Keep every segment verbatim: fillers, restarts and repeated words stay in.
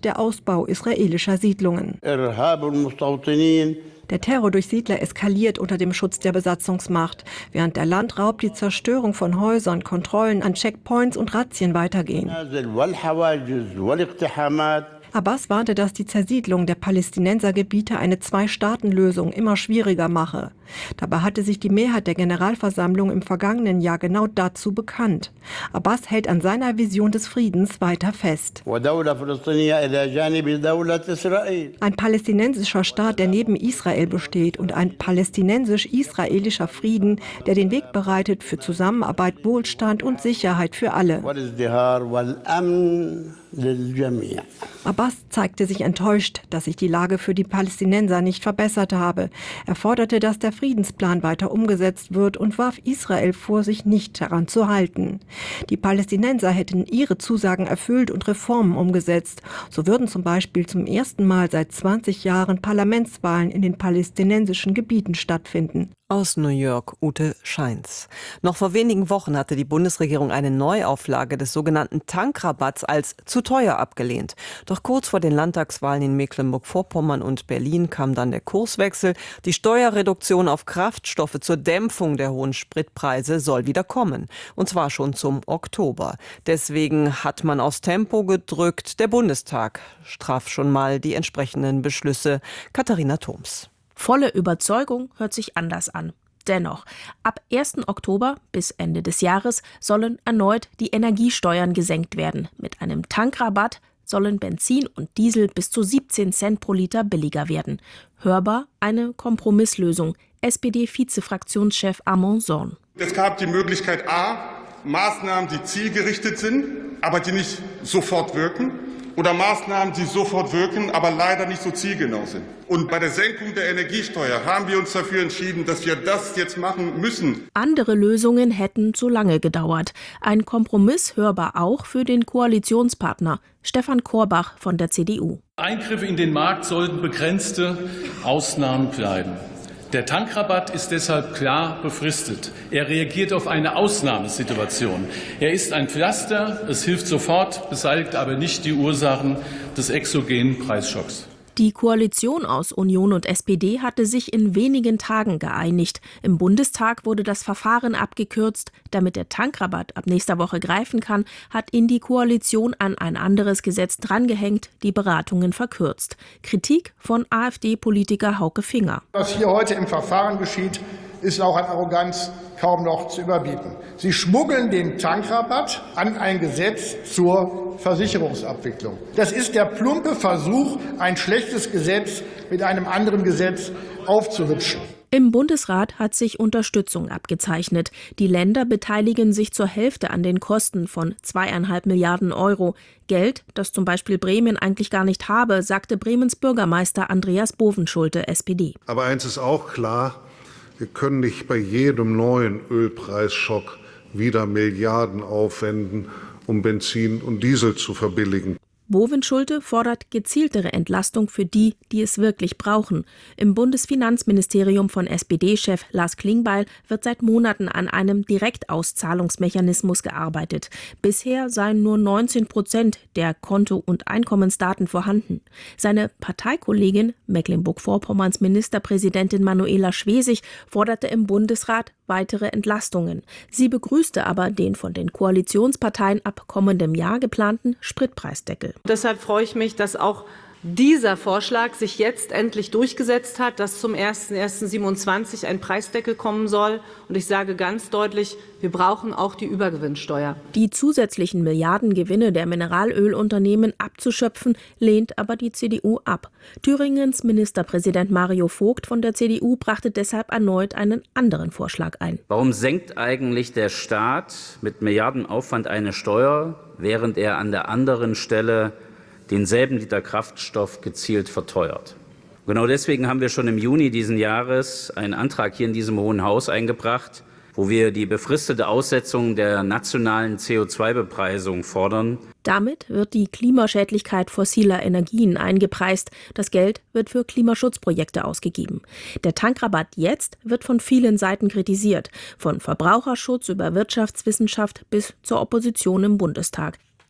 der Ausbau israelischer Siedlungen. Der Terror durch Siedler eskaliert unter dem Schutz der Besatzungsmacht, während der Landraub, die Zerstörung von Häusern, Kontrollen an Checkpoints und Razzien weitergehen. Abbas warnte, dass die Zersiedlung der Palästinensergebiete eine Zwei-Staaten-Lösung immer schwieriger mache. Dabei hatte sich die Mehrheit der Generalversammlung im vergangenen Jahr genau dazu bekannt. Abbas hält an seiner Vision des Friedens weiter fest. Ein palästinensischer Staat, der neben Israel besteht, und ein palästinensisch-israelischer Frieden, der den Weg bereitet für Zusammenarbeit, Wohlstand und Sicherheit für alle. Abbas zeigte sich enttäuscht, dass sich die Lage für die Palästinenser nicht verbessert habe. Er forderte, dass der Friedensplan weiter umgesetzt wird und warf Israel vor, sich nicht daran zu halten. Die Palästinenser hätten ihre Zusagen erfüllt und Reformen umgesetzt. So würden zum Beispiel zum ersten Mal seit zwanzig Jahren Parlamentswahlen in den palästinensischen Gebieten stattfinden. Aus New York, Ute Scheins. Noch vor wenigen Wochen hatte die Bundesregierung eine Neuauflage des sogenannten Tankrabatts als zu teuer abgelehnt. Doch kurz vor den Landtagswahlen in Mecklenburg-Vorpommern und Berlin kam dann der Kurswechsel. Die Steuerreduktion auf Kraftstoffe zur Dämpfung der hohen Spritpreise soll wieder kommen. Und zwar schon zum Oktober. Deswegen hat man aufs Tempo gedrückt. Der Bundestag traf schon mal die entsprechenden Beschlüsse. Katharina Thoms. Volle Überzeugung hört sich anders an. Dennoch, ab ersten Oktober bis Ende des Jahres sollen erneut die Energiesteuern gesenkt werden. Mit einem Tankrabatt sollen Benzin und Diesel bis zu siebzehn Cent pro Liter billiger werden. Hörbar eine Kompromisslösung. S P D-Vizefraktionschef Armand Sorn. Es gab die Möglichkeit A, Maßnahmen, die zielgerichtet sind, aber die nicht sofort wirken. Oder Maßnahmen, die sofort wirken, aber leider nicht so zielgenau sind. Und bei der Senkung der Energiesteuer haben wir uns dafür entschieden, dass wir das jetzt machen müssen. Andere Lösungen hätten zu lange gedauert. Ein Kompromiss hörbar auch für den Koalitionspartner Stefan Korbach von der C D U. Eingriffe in den Markt sollten begrenzte Ausnahmen bleiben. Der Tankrabatt ist deshalb klar befristet. Er reagiert auf eine Ausnahmesituation. Er ist ein Pflaster, es hilft sofort, beseitigt aber nicht die Ursachen des exogenen Preisschocks. Die Koalition aus Union und S P D hatte sich in wenigen Tagen geeinigt. Im Bundestag wurde das Verfahren abgekürzt. Damit der Tankrabatt ab nächster Woche greifen kann, hat ihn die Koalition an ein anderes Gesetz drangehängt, die Beratungen verkürzt. Kritik von AfD-Politiker Hauke Finger. Was hier heute im Verfahren geschieht, ist auch an Arroganz kaum noch zu überbieten. Sie schmuggeln den Tankrabatt an ein Gesetz zur Versicherungsabwicklung. Das ist der plumpe Versuch, ein schlechtes Gesetz mit einem anderen Gesetz aufzuhübschen. Im Bundesrat hat sich Unterstützung abgezeichnet. Die Länder beteiligen sich zur Hälfte an den Kosten von zweieinhalb Milliarden Euro. Geld, das zum Beispiel Bremen eigentlich gar nicht habe, sagte Bremens Bürgermeister Andreas Bovenschulte, S P D. Aber eins ist auch klar: Wir können nicht bei jedem neuen Ölpreisschock wieder Milliarden aufwenden, um Benzin und Diesel zu verbilligen. Bovenschulte fordert gezieltere Entlastung für die, die es wirklich brauchen. Im Bundesfinanzministerium von S P D-Chef Lars Klingbeil wird seit Monaten an einem Direktauszahlungsmechanismus gearbeitet. Bisher seien nur neunzehn Prozent der Konto- und Einkommensdaten vorhanden. Seine Parteikollegin, Mecklenburg-Vorpommerns Ministerpräsidentin Manuela Schwesig, forderte im Bundesrat weitere Entlastungen. Sie begrüßte aber den von den Koalitionsparteien ab kommendem Jahr geplanten Spritpreisdeckel. Deshalb freue ich mich, dass auch dieser Vorschlag sich jetzt endlich durchgesetzt hat, dass zum ersten ersten siebenundzwanzig ein Preisdeckel kommen soll. Und ich sage ganz deutlich, wir brauchen auch die Übergewinnsteuer. Die zusätzlichen Milliardengewinne der Mineralölunternehmen abzuschöpfen, lehnt aber die C D U ab. Thüringens Ministerpräsident Mario Vogt von der C D U brachte deshalb erneut einen anderen Vorschlag ein. Warum senkt eigentlich der Staat mit Milliardenaufwand eine Steuer, während er an der anderen Stelle denselben Liter Kraftstoff gezielt verteuert? Genau deswegen haben wir schon im Juni diesen Jahres einen Antrag hier in diesem Hohen Haus eingebracht, wo wir die befristete Aussetzung der nationalen C O zwei Bepreisung fordern. Damit wird die Klimaschädlichkeit fossiler Energien eingepreist. Das Geld wird für Klimaschutzprojekte ausgegeben. Der Tankrabatt jetzt wird von vielen Seiten kritisiert. Von Verbraucherschutz über Wirtschaftswissenschaft bis zur Opposition im Bundestag.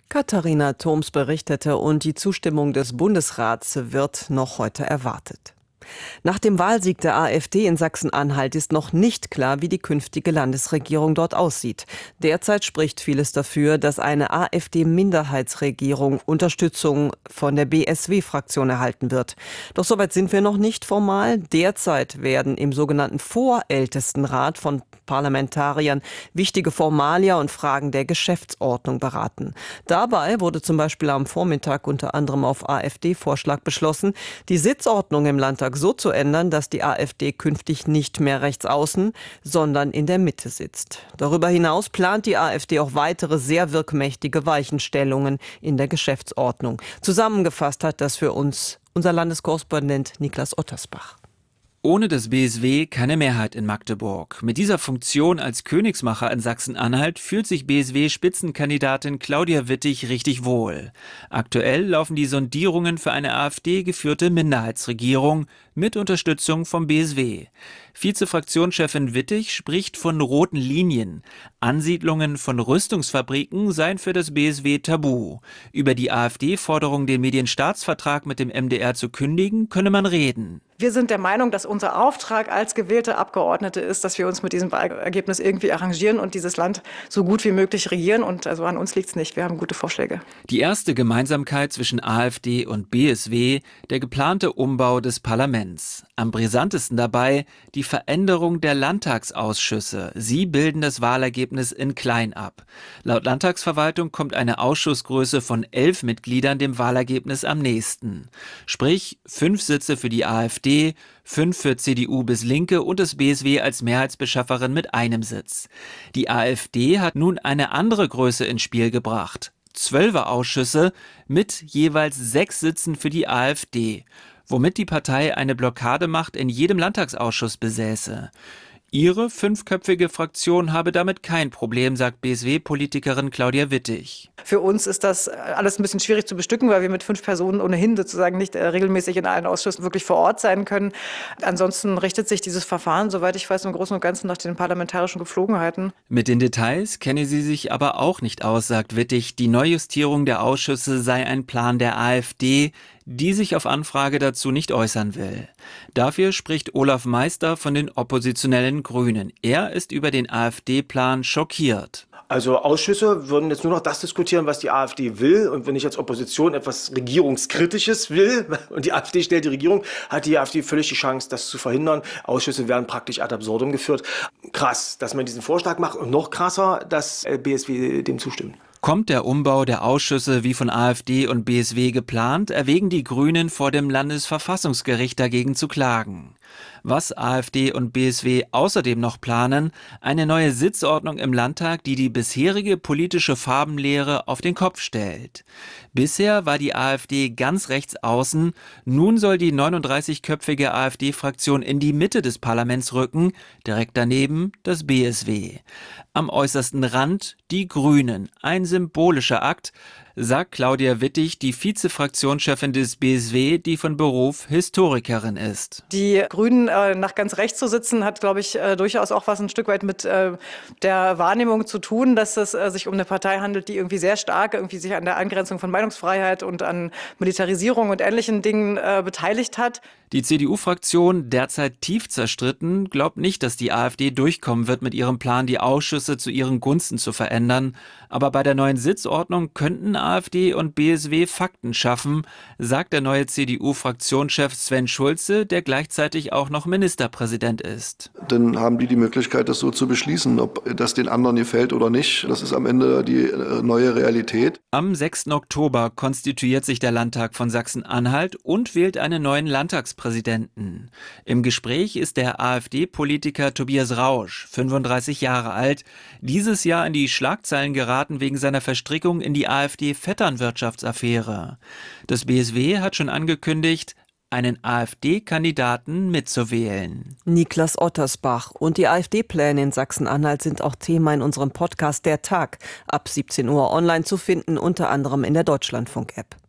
Katharina Thoms berichtete und die Zustimmung des Bundesrats wird noch heute erwartet. Nach dem Wahlsieg der AfD in Sachsen-Anhalt ist noch nicht klar, wie die künftige Landesregierung dort aussieht. Derzeit spricht vieles dafür, dass eine AfD-Minderheitsregierung Unterstützung von der B S W-Fraktion erhalten wird. Doch soweit sind wir noch nicht formal. Derzeit werden im sogenannten Vorältestenrat von Parlamentariern wichtige Formalia und Fragen der Geschäftsordnung beraten. Dabei wurde zum Beispiel am Vormittag unter anderem auf AfD-Vorschlag beschlossen, die Sitzordnung im Landtag so zu ändern, dass die AfD künftig nicht mehr rechts außen, sondern in der Mitte sitzt. Darüber hinaus plant die AfD auch weitere sehr wirkmächtige Weichenstellungen in der Geschäftsordnung. Zusammengefasst hat das für uns unser Landeskorrespondent Niklas Ottersbach. Ohne das B S W keine Mehrheit in Magdeburg. Mit dieser Funktion als Königsmacher in Sachsen-Anhalt fühlt sich B S W-Spitzenkandidatin Claudia Wittig richtig wohl. Aktuell laufen die Sondierungen für eine AfD-geführte Minderheitsregierung mit Unterstützung vom B S W. Vizefraktionschefin Wittig spricht von roten Linien. Ansiedlungen von Rüstungsfabriken seien für das B S W tabu. Über die AfD-Forderung, den Medienstaatsvertrag mit dem M D R zu kündigen, könne man reden. Wir sind der Meinung, dass unser Auftrag als gewählte Abgeordnete ist, dass wir uns mit diesem Wahlergebnis irgendwie arrangieren und dieses Land so gut wie möglich regieren. Und also an uns liegt es nicht. Wir haben gute Vorschläge. Die erste Gemeinsamkeit zwischen AfD und B S W, der geplante Umbau des Parlaments. Am brisantesten dabei die Veränderung der Landtagsausschüsse. Sie bilden das Wahlergebnis in klein ab. Laut Landtagsverwaltung kommt eine Ausschussgröße von elf Mitgliedern dem Wahlergebnis am nächsten. Sprich, fünf Sitze für die AfD, fünf für C D U bis Linke und das B S W als Mehrheitsbeschafferin mit einem Sitz. Die AfD hat nun eine andere Größe ins Spiel gebracht. Zwölfer Ausschüsse mit jeweils sechs Sitzen für die AfD, womit die Partei eine Blockademacht in jedem Landtagsausschuss besäße. Ihre fünfköpfige Fraktion habe damit kein Problem, sagt B S W-Politikerin Claudia Wittig. Für uns ist das alles ein bisschen schwierig zu bestücken, weil wir mit fünf Personen ohnehin sozusagen nicht regelmäßig in allen Ausschüssen wirklich vor Ort sein können. Ansonsten richtet sich dieses Verfahren, soweit ich weiß, im Großen und Ganzen nach den parlamentarischen Gepflogenheiten. Mit den Details kenne sie sich aber auch nicht aus, sagt Wittig. Die Neujustierung der Ausschüsse sei ein Plan der AfD, die sich auf Anfrage dazu nicht äußern will. Dafür spricht Olaf Meister von den oppositionellen Grünen. Er ist über den AfD-Plan schockiert. Also Ausschüsse würden jetzt nur noch das diskutieren, was die AfD will. Und wenn ich als Opposition etwas Regierungskritisches will und die AfD stellt die Regierung, hat die AfD völlig die Chance, das zu verhindern. Ausschüsse werden praktisch ad absurdum geführt. Krass, dass man diesen Vorschlag macht und noch krasser, dass B S W dem zustimmt. Kommt der Umbau der Ausschüsse wie von AfD und B S W geplant, erwägen die Grünen vor dem Landesverfassungsgericht dagegen zu klagen. Was AfD und B S W außerdem noch planen, eine neue Sitzordnung im Landtag, die die bisherige politische Farbenlehre auf den Kopf stellt. Bisher war die AfD ganz rechts außen, nun soll die neununddreißigköpfige AfD-Fraktion in die Mitte des Parlaments rücken, direkt daneben das B S W. Am äußersten Rand die Grünen, ein symbolischer Akt, sagt Claudia Wittig, die Vizefraktionschefin des B S W, die von Beruf Historikerin ist. Die Grünen äh, nach ganz rechts zu sitzen, hat, glaube ich, äh, durchaus auch was ein Stück weit mit äh, der Wahrnehmung zu tun, dass es äh, sich um eine Partei handelt, die irgendwie sehr stark irgendwie sich an der Angrenzung von Meinungsfreiheit und an Militarisierung und ähnlichen Dingen äh, beteiligt hat. Die C D U-Fraktion, derzeit tief zerstritten, glaubt nicht, dass die AfD durchkommen wird mit ihrem Plan, die Ausschüsse zu ihren Gunsten zu verändern. Aber bei der neuen Sitzordnung könnten AfD und B S W Fakten schaffen, sagt der neue C D U-Fraktionschef Sven Schulze, der gleichzeitig auch noch Ministerpräsident ist. Dann haben die die Möglichkeit, das so zu beschließen, ob das den anderen gefällt oder nicht. Das ist am Ende die neue Realität. Am sechsten Oktober konstituiert sich der Landtag von Sachsen-Anhalt und wählt einen neuen Landtagspräsidenten. Im Gespräch ist der AfD-Politiker Tobias Rausch, fünfunddreißig Jahre alt, dieses Jahr in die Schlagzeilen geraten wegen seiner Verstrickung in die AfD-Vetternwirtschaftsaffäre. Das B S W hat schon angekündigt, einen AfD-Kandidaten mitzuwählen. Niklas Ottersbach. Und die AfD-Pläne in Sachsen-Anhalt sind auch Thema in unserem Podcast Der Tag. Ab siebzehn Uhr online zu finden, unter anderem in der Deutschlandfunk-App.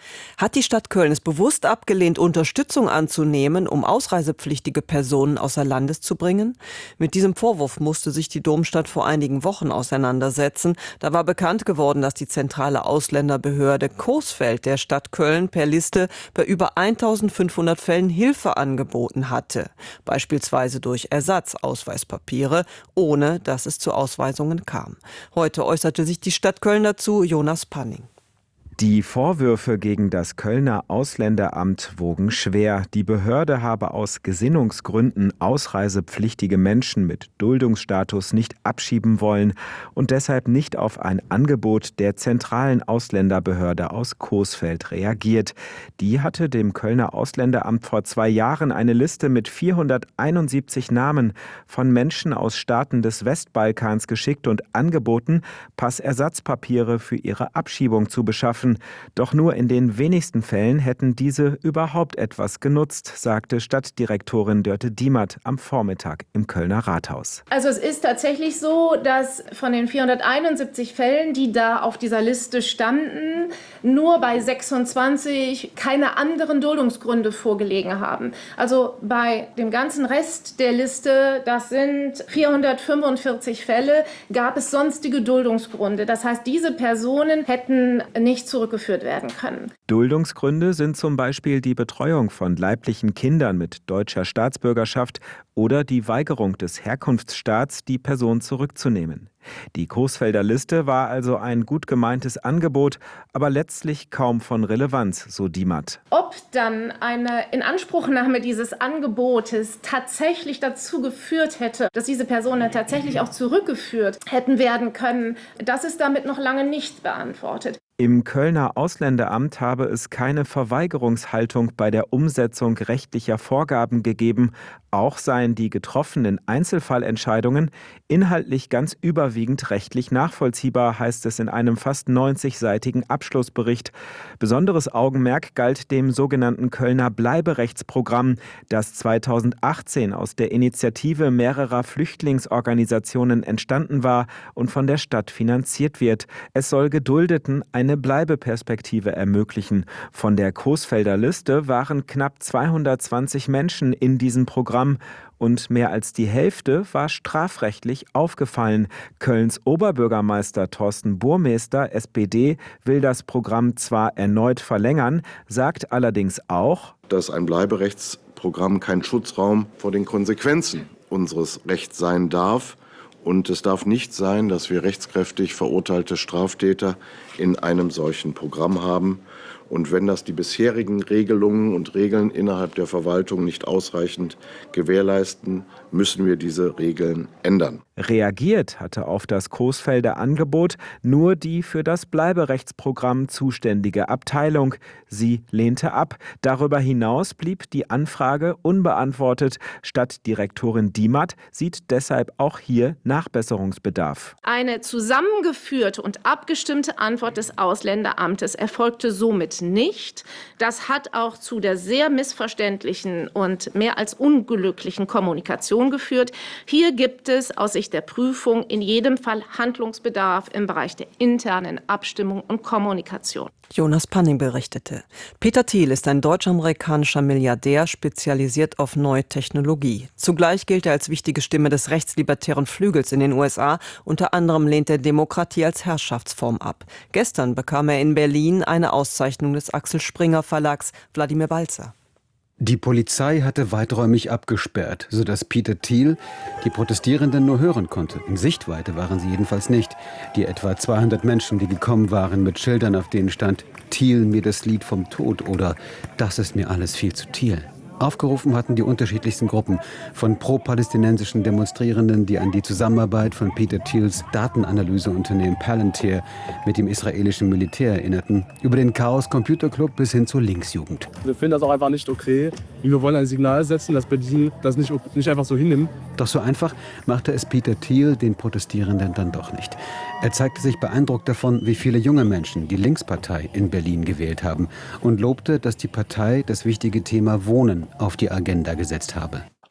Hat die Stadt Köln es bewusst abgelehnt, Unterstützung anzunehmen, um ausreisepflichtige Personen außer Landes zu bringen? Mit diesem Vorwurf musste sich die Domstadt vor einigen Wochen auseinandersetzen. Da war bekannt geworden, dass die zentrale Ausländerbehörde Coesfeld der Stadt Köln per Liste bei über eintausendfünfhundert Fällen Hilfe angeboten hatte. Beispielsweise durch Ersatzausweispapiere, ohne dass es zu Ausweisungen kam. Heute äußerte sich die Stadt Köln dazu, Jonas Panning. Die Vorwürfe gegen das Kölner Ausländeramt wogen schwer. Die Behörde habe aus Gesinnungsgründen ausreisepflichtige Menschen mit Duldungsstatus nicht abschieben wollen und deshalb nicht auf ein Angebot der zentralen Ausländerbehörde aus Coesfeld reagiert. Die hatte dem Kölner Ausländeramt vor zwei Jahren eine Liste mit vierhunderteinundsiebzig Namen von Menschen aus Staaten des Westbalkans geschickt und angeboten, Passersatzpapiere für ihre Abschiebung zu beschaffen. Doch nur in den wenigsten Fällen hätten diese überhaupt etwas genutzt, sagte Stadtdirektorin Dörte Diemert am Vormittag im Kölner Rathaus. Also es ist tatsächlich so, dass von den vierhunderteinundsiebzig Fällen, die da auf dieser Liste standen, nur bei sechsundzwanzig keine anderen Duldungsgründe vorgelegen haben. Also bei dem ganzen Rest der Liste, das sind vierhundertfünfundvierzig Fälle, gab es sonstige Duldungsgründe. Das heißt, diese Personen hätten nicht zurückgeführt werden können. Duldungsgründe sind zum Beispiel die Betreuung von leiblichen Kindern mit deutscher Staatsbürgerschaft oder die Weigerung des Herkunftsstaats, die Person zurückzunehmen. Die Coesfelder Liste war also ein gut gemeintes Angebot, aber letztlich kaum von Relevanz, so Diemert. Ob dann eine Inanspruchnahme dieses Angebotes tatsächlich dazu geführt hätte, dass diese Personen tatsächlich auch zurückgeführt hätten werden können, das ist damit noch lange nicht beantwortet. Im Kölner Ausländeramt habe es keine Verweigerungshaltung bei der Umsetzung rechtlicher Vorgaben gegeben. Auch seien die getroffenen Einzelfallentscheidungen inhaltlich ganz überwiegend rechtlich nachvollziehbar, heißt es in einem fast neunzigseitigen Abschlussbericht. Besonderes Augenmerk galt dem sogenannten Kölner Bleiberechtsprogramm, das zweitausendachtzehn aus der Initiative mehrerer Flüchtlingsorganisationen entstanden war und von der Stadt finanziert wird. Es soll Geduldeten ein eine Bleibeperspektive ermöglichen. Von der Coesfelder Liste waren knapp zweihundertzwanzig Menschen in diesem Programm und mehr als die Hälfte war strafrechtlich aufgefallen. Kölns Oberbürgermeister Thorsten Burmester, S P D, will das Programm zwar erneut verlängern, sagt allerdings auch, dass ein Bleiberechtsprogramm kein Schutzraum vor den Konsequenzen unseres Rechts sein darf. Und es darf nicht sein, dass wir rechtskräftig verurteilte Straftäter in einem solchen Programm haben. Und wenn das die bisherigen Regelungen und Regeln innerhalb der Verwaltung nicht ausreichend gewährleisten, müssen wir diese Regeln ändern. Reagiert hatte auf das Coesfelder Angebot nur die für das Bleiberechtsprogramm zuständige Abteilung. Sie lehnte ab. Darüber hinaus blieb die Anfrage unbeantwortet. Stadtdirektorin Diemert sieht deshalb auch hier Nachbesserungsbedarf. Eine zusammengeführte und abgestimmte Antwort des Ausländeramtes erfolgte somit nicht. Das hat auch zu der sehr missverständlichen und mehr als unglücklichen Kommunikation geführt. Hier gibt es aus Sicht der Prüfung in jedem Fall Handlungsbedarf im Bereich der internen Abstimmung und Kommunikation. Jonas Panning berichtete. Peter Thiel ist ein deutsch-amerikanischer Milliardär, spezialisiert auf neue Technologie. Zugleich gilt er als wichtige Stimme des rechtslibertären Flügels in den U S A. Unter anderem lehnt er Demokratie als Herrschaftsform ab. Gestern bekam er in Berlin eine Auszeichnung des Axel Springer Verlags. Wladimir Balzer. Die Polizei hatte weiträumig abgesperrt, sodass Peter Thiel die Protestierenden nur hören konnte. In Sichtweite waren sie jedenfalls nicht. Die etwa zweihundert Menschen, die gekommen waren mit Schildern, auf denen stand „Thiel, mir das Lied vom Tod" oder „Das ist mir alles viel zu Thiel". Aufgerufen hatten die unterschiedlichsten Gruppen, von pro-palästinensischen Demonstrierenden, die an die Zusammenarbeit von Peter Thiels Datenanalyseunternehmen Palantir mit dem israelischen Militär erinnerten, über den Chaos Computer Club bis hin zur Linksjugend. Wir finden das auch einfach nicht okay. Wir wollen ein Signal setzen, dass Berlin das nicht, nicht einfach so hinnimmt. Doch so einfach machte es Peter Thiel den Protestierenden dann doch nicht. Er zeigte sich beeindruckt davon, wie viele junge Menschen die Linkspartei in Berlin gewählt haben und lobte, dass die Partei das wichtige Thema Wohnen auf die Agenda gesetzt habe.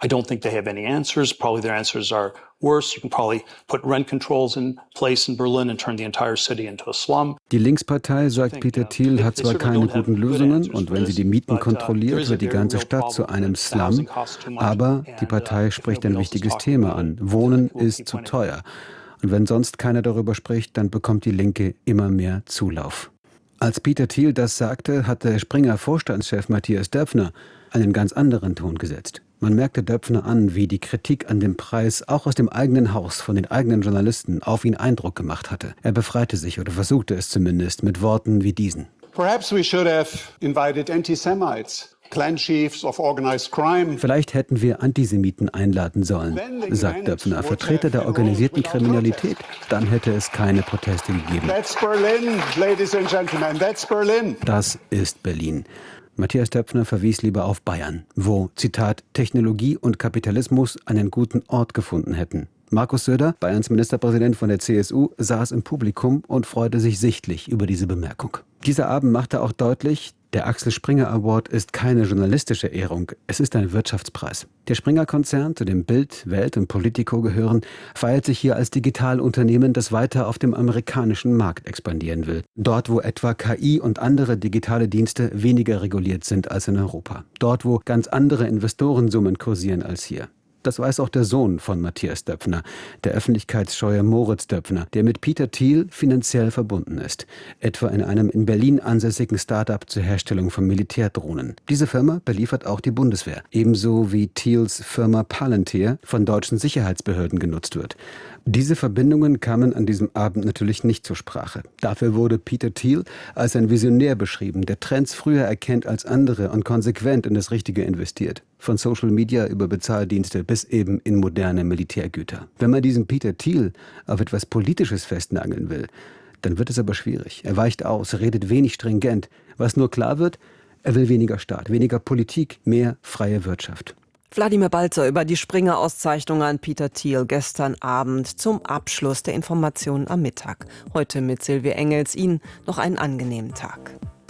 I don't think they have any answers. Probably their answers are worse. You can probably put rent controls in place in Berlin and turn the entire city into a slum. Die Linkspartei, sagt Peter Thiel, hat zwar keine guten Lösungen und wenn sie die Mieten kontrolliert, wird die ganze Stadt zu einem Slum, aber die Partei spricht ein wichtiges Thema an. Wohnen ist zu teuer. Und wenn sonst keiner darüber spricht, dann bekommt die Linke immer mehr Zulauf. Als Peter Thiel das sagte, hatte Springer-Vorstandschef Matthias Döpfner einen ganz anderen Ton gesetzt. Man merkte Döpfner an, wie die Kritik an dem Preis auch aus dem eigenen Haus von den eigenen Journalisten auf ihn Eindruck gemacht hatte. Er befreite sich oder versuchte es zumindest mit Worten wie diesen. Perhaps we should have invited anti-Semites, clan chiefs of organized crime. Vielleicht hätten wir Antisemiten einladen sollen, sagt Döpfner, Vertreter der organisierten Kriminalität. Dann hätte es keine Proteste gegeben. That's Berlin, ladies and gentlemen, that's Berlin. Das ist Berlin. Matthias Döpfner verwies lieber auf Bayern, wo, Zitat, Technologie und Kapitalismus einen guten Ort gefunden hätten. Markus Söder, Bayerns Ministerpräsident von der C S U, saß im Publikum und freute sich sichtlich über diese Bemerkung. Dieser Abend machte auch deutlich, der Axel Springer Award ist keine journalistische Ehrung, es ist ein Wirtschaftspreis. Der Springer-Konzern, zu dem Bild, Welt und Politico gehören, feiert sich hier als Digitalunternehmen, das weiter auf dem amerikanischen Markt expandieren will. Dort, wo etwa K I und andere digitale Dienste weniger reguliert sind als in Europa. Dort, wo ganz andere Investorensummen kursieren als hier. Das weiß auch der Sohn von Matthias Döpfner, der öffentlichkeitsscheue Moritz Döpfner, der mit Peter Thiel finanziell verbunden ist. Etwa in einem in Berlin ansässigen Start-up zur Herstellung von Militärdrohnen. Diese Firma beliefert auch die Bundeswehr. Ebenso wie Thiels Firma Palantir von deutschen Sicherheitsbehörden genutzt wird. Diese Verbindungen kamen an diesem Abend natürlich nicht zur Sprache. Dafür wurde Peter Thiel als ein Visionär beschrieben, der Trends früher erkennt als andere und konsequent in das Richtige investiert. Von Social Media über Bezahldienste bis eben in moderne Militärgüter. Wenn man diesen Peter Thiel auf etwas Politisches festnageln will, dann wird es aber schwierig. Er weicht aus, redet wenig stringent. Was nur klar wird, er will weniger Staat, weniger Politik, mehr freie Wirtschaft. Wladimir Balzer über die Springer-Auszeichnung an Peter Thiel gestern Abend zum Abschluss der Informationen am Mittag. Heute mit Silvia Engels. Ihnen noch einen angenehmen Tag.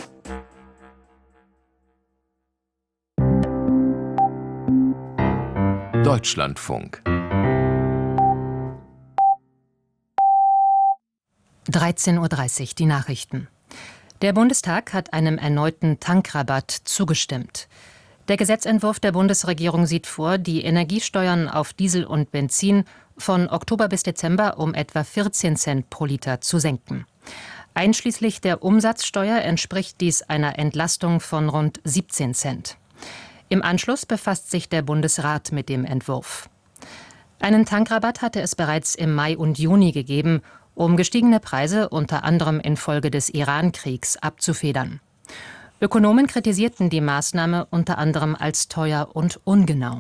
Deutschlandfunk. dreizehn Uhr dreißig, die Nachrichten. Der Bundestag hat einem erneuten Tankrabatt zugestimmt. Der Gesetzentwurf der Bundesregierung sieht vor, die Energiesteuern auf Diesel und Benzin von Oktober bis Dezember um etwa vierzehn Cent pro Liter zu senken. Einschließlich der Umsatzsteuer entspricht dies einer Entlastung von rund siebzehn Cent. Im Anschluss befasst sich der Bundesrat mit dem Entwurf. Einen Tankrabatt hatte es bereits im Mai und Juni gegeben, um gestiegene Preise unter anderem infolge des Iran-Kriegs abzufedern. Ökonomen kritisierten die Maßnahme unter anderem als teuer und ungenau.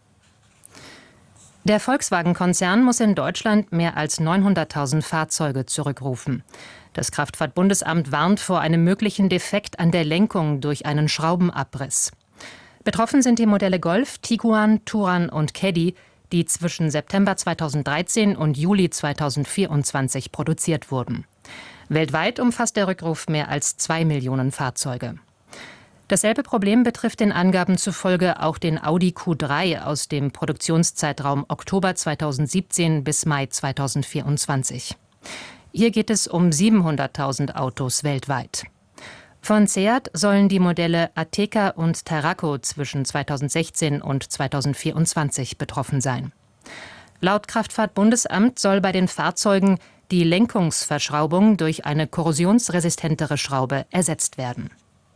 Der Volkswagen-Konzern muss in Deutschland mehr als neunhunderttausend Fahrzeuge zurückrufen. Das Kraftfahrtbundesamt warnt vor einem möglichen Defekt an der Lenkung durch einen Schraubenabriss. Betroffen sind die Modelle Golf, Tiguan, Touran und Caddy, die zwischen September zweitausenddreizehn und Juli zweitausendvierundzwanzig produziert wurden. Weltweit umfasst der Rückruf mehr als zwei Millionen Fahrzeuge. Dasselbe Problem betrifft den Angaben zufolge auch den Audi Q drei aus dem Produktionszeitraum Oktober zweitausendsiebzehn bis Mai zweitausendvierundzwanzig. Hier geht es um siebenhunderttausend Autos weltweit. Von Seat sollen die Modelle Ateca und Tarraco zwischen zweitausendsechzehn und zweitausendvierundzwanzig betroffen sein. Laut Kraftfahrtbundesamt soll bei den Fahrzeugen die Lenkungsverschraubung durch eine korrosionsresistentere Schraube ersetzt werden.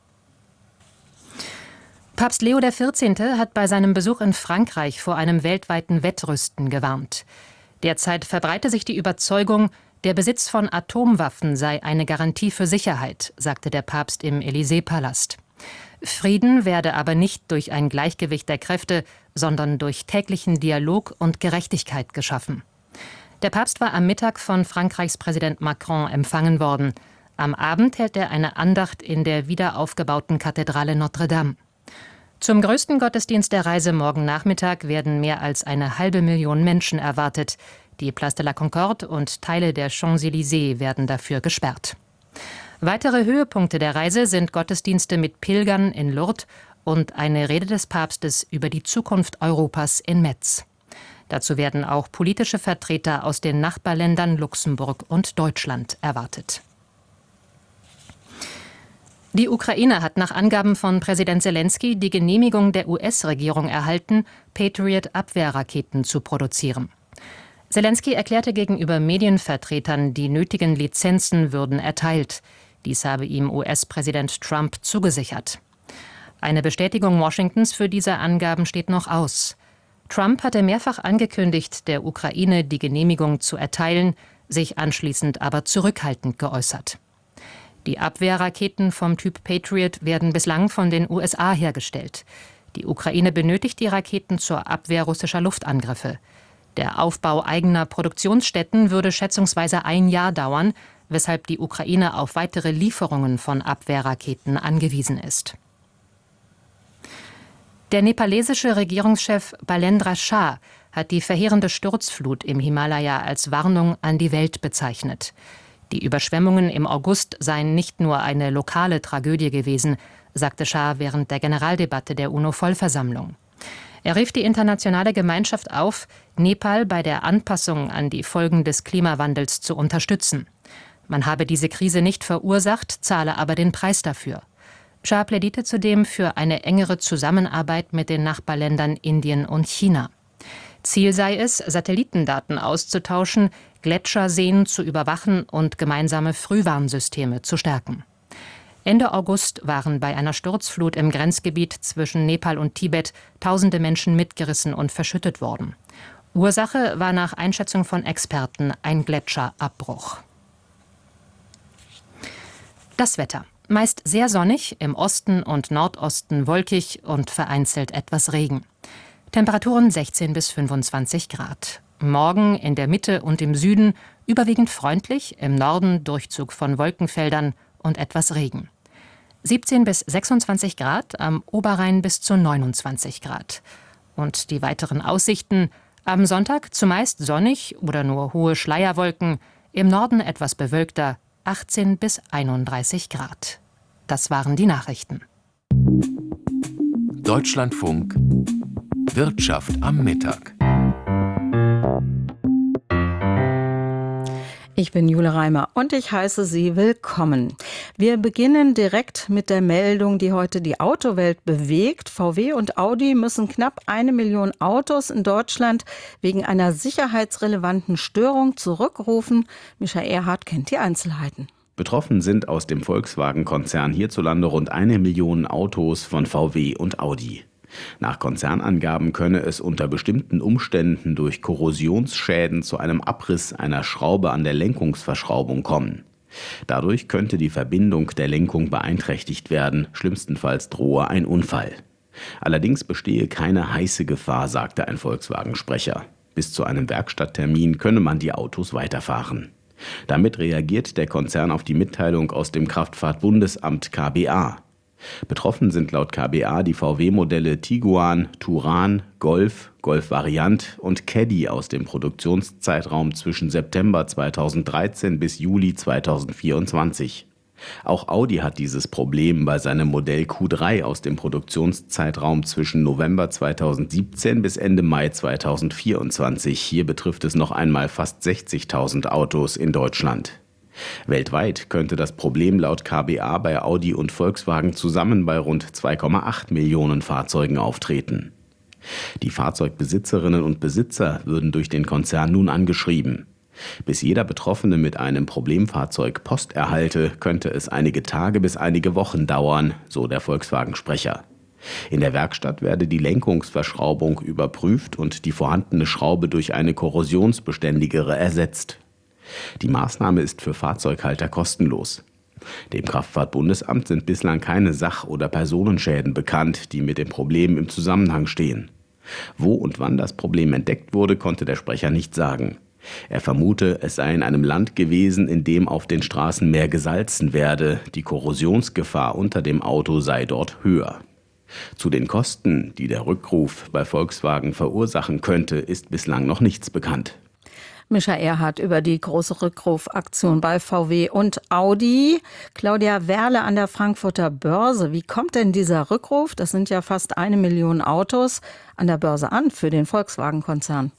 Papst Leo der vierzehnte hat bei seinem Besuch in Frankreich vor einem weltweiten Wettrüsten gewarnt. Derzeit verbreite sich die Überzeugung, der Besitz von Atomwaffen sei eine Garantie für Sicherheit, sagte der Papst im Élysée-Palast. Frieden werde aber nicht durch ein Gleichgewicht der Kräfte, sondern durch täglichen Dialog und Gerechtigkeit geschaffen. Der Papst war am Mittag von Frankreichs Präsident Macron empfangen worden. Am Abend hält er eine Andacht in der wiederaufgebauten Kathedrale Notre-Dame. Zum größten Gottesdienst der Reise morgen Nachmittag werden mehr als eine halbe Million Menschen erwartet. Die Place de la Concorde und Teile der Champs-Élysées werden dafür gesperrt. Weitere Höhepunkte der Reise sind Gottesdienste mit Pilgern in Lourdes und eine Rede des Papstes über die Zukunft Europas in Metz. Dazu werden auch politische Vertreter aus den Nachbarländern Luxemburg und Deutschland erwartet. Die Ukraine hat nach Angaben von Präsident Selenskyj die Genehmigung der U S-Regierung erhalten, Patriot-Abwehrraketen zu produzieren. Selenskyj erklärte gegenüber Medienvertretern, die nötigen Lizenzen würden erteilt. Dies habe ihm U S-Präsident Trump zugesichert. Eine Bestätigung Washingtons für diese Angaben steht noch aus. Trump hatte mehrfach angekündigt, der Ukraine die Genehmigung zu erteilen, sich anschließend aber zurückhaltend geäußert. Die Abwehrraketen vom Typ Patriot werden bislang von den U S A hergestellt. Die Ukraine benötigt die Raketen zur Abwehr russischer Luftangriffe. Der Aufbau eigener Produktionsstätten würde schätzungsweise ein Jahr dauern, weshalb die Ukraine auf weitere Lieferungen von Abwehrraketen angewiesen ist. Der nepalesische Regierungschef Balendra Shah hat die verheerende Sturzflut im Himalaya als Warnung an die Welt bezeichnet. Die Überschwemmungen im August seien nicht nur eine lokale Tragödie gewesen, sagte Shah während der Generaldebatte der UNO-Vollversammlung. Er rief die internationale Gemeinschaft auf, Nepal bei der Anpassung an die Folgen des Klimawandels zu unterstützen. Man habe diese Krise nicht verursacht, zahle aber den Preis dafür. Shah plädierte zudem für eine engere Zusammenarbeit mit den Nachbarländern Indien und China. Ziel sei es, Satellitendaten auszutauschen, Gletscherseen zu überwachen und gemeinsame Frühwarnsysteme zu stärken. Ende August waren bei einer Sturzflut im Grenzgebiet zwischen Nepal und Tibet tausende Menschen mitgerissen und verschüttet worden. Ursache war nach Einschätzung von Experten ein Gletscherabbruch. Das Wetter. Meist sehr sonnig, im Osten und Nordosten wolkig und vereinzelt etwas Regen. Temperaturen sechzehn bis fünfundzwanzig Grad. Morgen in der Mitte und im Süden überwiegend freundlich, im Norden Durchzug von Wolkenfeldern und etwas Regen. siebzehn bis sechsundzwanzig Grad, am Oberrhein bis zu neunundzwanzig Grad. Und die weiteren Aussichten: am Sonntag zumeist sonnig oder nur hohe Schleierwolken, im Norden etwas bewölkter, achtzehn bis einunddreißig Grad. Das waren die Nachrichten. Deutschlandfunk Wirtschaft am Mittag. Ich bin Jule Reimer und ich heiße Sie willkommen. Wir beginnen direkt mit der Meldung, die heute die Autowelt bewegt. V W und Audi müssen knapp eine Million Autos in Deutschland wegen einer sicherheitsrelevanten Störung zurückrufen. Michael Erhardt kennt die Einzelheiten. Betroffen sind aus dem Volkswagen-Konzern hierzulande rund eine Million Autos von V W und Audi. Nach Konzernangaben könne es unter bestimmten Umständen durch Korrosionsschäden zu einem Abriss einer Schraube an der Lenkungsverschraubung kommen. Dadurch könnte die Verbindung der Lenkung beeinträchtigt werden, schlimmstenfalls drohe ein Unfall. Allerdings bestehe keine heiße Gefahr, sagte ein Volkswagen-Sprecher. Bis zu einem Werkstatttermin könne man die Autos weiterfahren. Damit reagiert der Konzern auf die Mitteilung aus dem Kraftfahrtbundesamt K B A. Betroffen sind laut K B A die V W-Modelle Tiguan, Touran, Golf, Golf Variant und Caddy aus dem Produktionszeitraum zwischen September zweitausenddreizehn bis Juli zweitausendvierundzwanzig. Auch Audi hat dieses Problem bei seinem Modell Q drei aus dem Produktionszeitraum zwischen November zweitausendsiebzehn bis Ende Mai zweitausendvierundzwanzig. Hier betrifft es noch einmal fast sechzigtausend Autos in Deutschland. Weltweit könnte das Problem laut K B A bei Audi und Volkswagen zusammen bei rund zwei Komma acht Millionen Fahrzeugen auftreten. Die Fahrzeugbesitzerinnen und Besitzer würden durch den Konzern nun angeschrieben. Bis jeder Betroffene mit einem Problemfahrzeug Post erhalte, könnte es einige Tage bis einige Wochen dauern, so der Volkswagen-Sprecher. In der Werkstatt werde die Lenkungsverschraubung überprüft und die vorhandene Schraube durch eine korrosionsbeständigere ersetzt. Die Maßnahme ist für Fahrzeughalter kostenlos. Dem Kraftfahrtbundesamt sind bislang keine Sach- oder Personenschäden bekannt, die mit dem Problem im Zusammenhang stehen. Wo und wann das Problem entdeckt wurde, konnte der Sprecher nicht sagen. Er vermute, es sei in einem Land gewesen, in dem auf den Straßen mehr gesalzen werde. Die Korrosionsgefahr unter dem Auto sei dort höher. Zu den Kosten, die der Rückruf bei Volkswagen verursachen könnte, ist bislang noch nichts bekannt. Mischa Erhardt über die große Rückrufaktion bei V W und Audi. Claudia Werle an der Frankfurter Börse. Wie kommt denn dieser Rückruf, das sind ja fast eine Million Autos, an der Börse an für den Volkswagen-Konzern?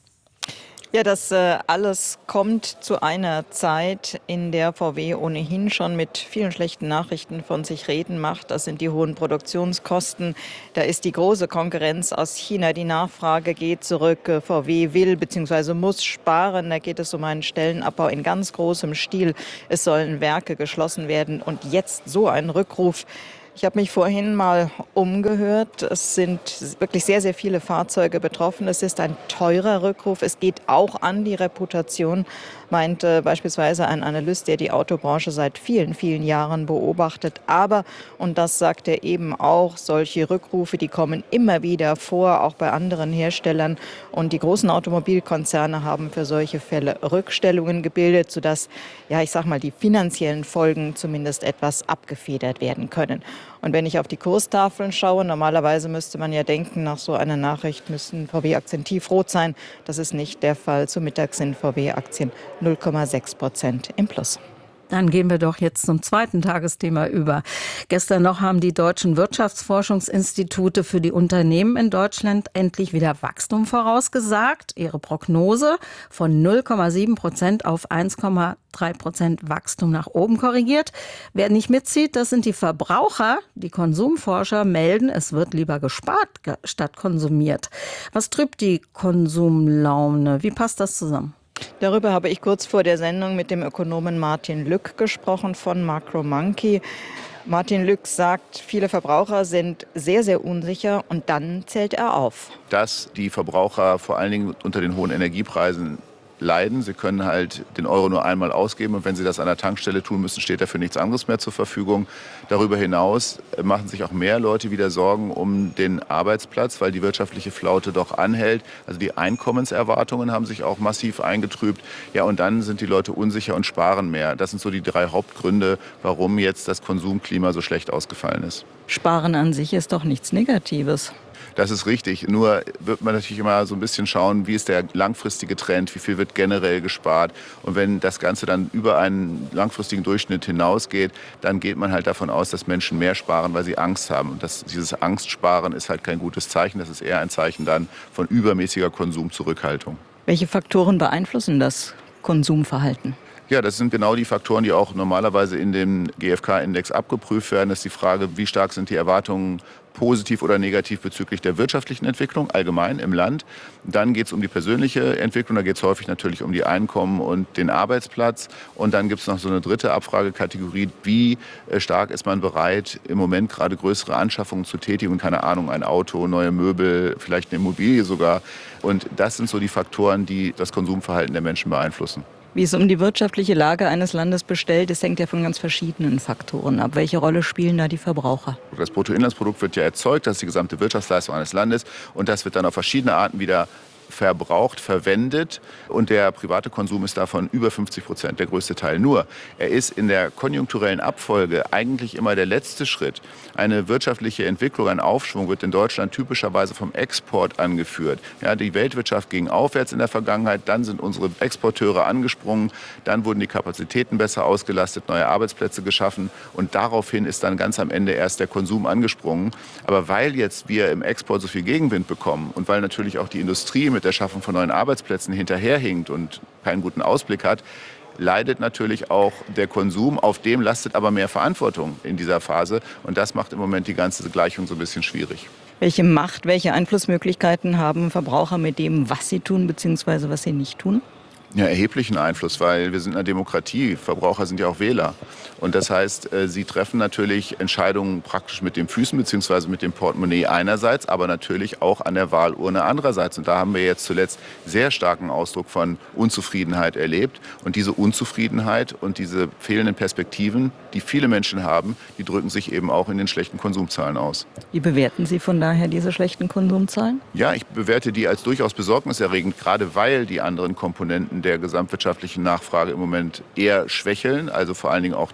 Ja, das äh, alles kommt zu einer Zeit, in der V W ohnehin schon mit vielen schlechten Nachrichten von sich reden macht. Das sind die hohen Produktionskosten. Da ist die große Konkurrenz aus China. Die Nachfrage geht zurück. V W will bzw. muss sparen. Da geht es um einen Stellenabbau in ganz großem Stil. Es sollen Werke geschlossen werden. Und jetzt so ein Rückruf. Ich habe mich vorhin mal umgehört. Es sind wirklich sehr, sehr viele Fahrzeuge betroffen. Es ist ein teurer Rückruf. Es geht auch an die Reputation, meinte beispielsweise ein Analyst, der die Autobranche seit vielen, vielen Jahren beobachtet. Aber, und das sagt er eben auch, solche Rückrufe, die kommen immer wieder vor, auch bei anderen Herstellern. Und die großen Automobilkonzerne haben für solche Fälle Rückstellungen gebildet, sodass, ja, ich sag mal, die finanziellen Folgen zumindest etwas abgefedert werden können. Und wenn ich auf die Kurstafeln schaue, normalerweise müsste man ja denken, nach so einer Nachricht müssen V W-Aktien tiefrot sein. Das ist nicht der Fall. Zu Mittag sind V W-Aktien null Komma sechs Prozent im Plus. Dann gehen wir doch jetzt zum zweiten Tagesthema über. Gestern noch haben die deutschen Wirtschaftsforschungsinstitute für die Unternehmen in Deutschland endlich wieder Wachstum vorausgesagt. Ihre Prognose von null Komma sieben Prozent auf eins Komma drei Prozent Wachstum nach oben korrigiert. Wer nicht mitzieht, das sind die Verbraucher. Die Konsumforscher melden, es wird lieber gespart statt konsumiert. Was trübt die Konsumlaune? Wie passt das zusammen? Darüber habe ich kurz vor der Sendung mit dem Ökonomen Martin Lück gesprochen von Macromonkey. Martin Lück sagt, viele Verbraucher sind sehr, sehr unsicher und dann zählt er auf. Dass die Verbraucher vor allen Dingen unter den hohen Energiepreisen leiden. Sie können halt den Euro nur einmal ausgeben und wenn sie das an der Tankstelle tun müssen, steht dafür nichts anderes mehr zur Verfügung. Darüber hinaus machen sich auch mehr Leute wieder Sorgen um den Arbeitsplatz, weil die wirtschaftliche Flaute doch anhält. Also die Einkommenserwartungen haben sich auch massiv eingetrübt. Ja, und dann sind die Leute unsicher und sparen mehr. Das sind so die drei Hauptgründe, warum jetzt das Konsumklima so schlecht ausgefallen ist. Sparen an sich ist doch nichts Negatives. Das ist richtig. Nur wird man natürlich immer so ein bisschen schauen, wie ist der langfristige Trend, wie viel wird generell gespart. Und wenn das Ganze dann über einen langfristigen Durchschnitt hinausgeht, dann geht man halt davon aus, dass Menschen mehr sparen, weil sie Angst haben. Und das, dieses Angstsparen ist halt kein gutes Zeichen. Das ist eher ein Zeichen dann von übermäßiger Konsumzurückhaltung. Welche Faktoren beeinflussen das Konsumverhalten? Ja, das sind genau die Faktoren, die auch normalerweise in dem G F K-Index abgeprüft werden. Das ist die Frage, wie stark sind die Erwartungen positiv oder negativ bezüglich der wirtschaftlichen Entwicklung allgemein im Land. Dann geht es um die persönliche Entwicklung, da geht es häufig natürlich um die Einkommen und den Arbeitsplatz. Und dann gibt es noch so eine dritte Abfragekategorie, wie stark ist man bereit, im Moment gerade größere Anschaffungen zu tätigen, keine Ahnung, ein Auto, neue Möbel, vielleicht eine Immobilie sogar. Und das sind so die Faktoren, die das Konsumverhalten der Menschen beeinflussen. Wie es um die wirtschaftliche Lage eines Landes bestellt ist, hängt ja von ganz verschiedenen Faktoren ab. Welche Rolle spielen da die Verbraucher? Das Bruttoinlandsprodukt wird ja erzeugt, das ist die gesamte Wirtschaftsleistung eines Landes und das wird dann auf verschiedene Arten wieder verbraucht, verwendet und der private Konsum ist davon über fünfzig Prozent, der größte Teil. Nur, er ist in der konjunkturellen Abfolge eigentlich immer der letzte Schritt. Eine wirtschaftliche Entwicklung, ein Aufschwung wird in Deutschland typischerweise vom Export angeführt. Ja, die Weltwirtschaft ging aufwärts in der Vergangenheit, dann sind unsere Exporteure angesprungen, dann wurden die Kapazitäten besser ausgelastet, neue Arbeitsplätze geschaffen und daraufhin ist dann ganz am Ende erst der Konsum angesprungen. Aber weil jetzt wir im Export so viel Gegenwind bekommen und weil natürlich auch die Industrie mit der Schaffung von neuen Arbeitsplätzen hinterherhinkt und keinen guten Ausblick hat, leidet natürlich auch der Konsum. Auf dem lastet aber mehr Verantwortung in dieser Phase. Und das macht im Moment die ganze Gleichung so ein bisschen schwierig. Welche Macht, welche Einflussmöglichkeiten haben Verbraucher mit dem, was sie tun bzw. was sie nicht tun? Ja, erheblichen Einfluss, weil wir sind eine Demokratie. Verbraucher sind ja auch Wähler. Und das heißt, sie treffen natürlich Entscheidungen praktisch mit den Füßen bzw. mit dem Portemonnaie einerseits, aber natürlich auch an der Wahlurne andererseits. Und da haben wir jetzt zuletzt sehr starken Ausdruck von Unzufriedenheit erlebt. Und diese Unzufriedenheit und diese fehlenden Perspektiven, die viele Menschen haben, die drücken sich eben auch in den schlechten Konsumzahlen aus. Wie bewerten Sie von daher diese schlechten Konsumzahlen? Ja, ich bewerte die als durchaus besorgniserregend, gerade weil die anderen Komponenten der gesamtwirtschaftlichen Nachfrage im Moment eher schwächeln, also vor allen Dingen auch die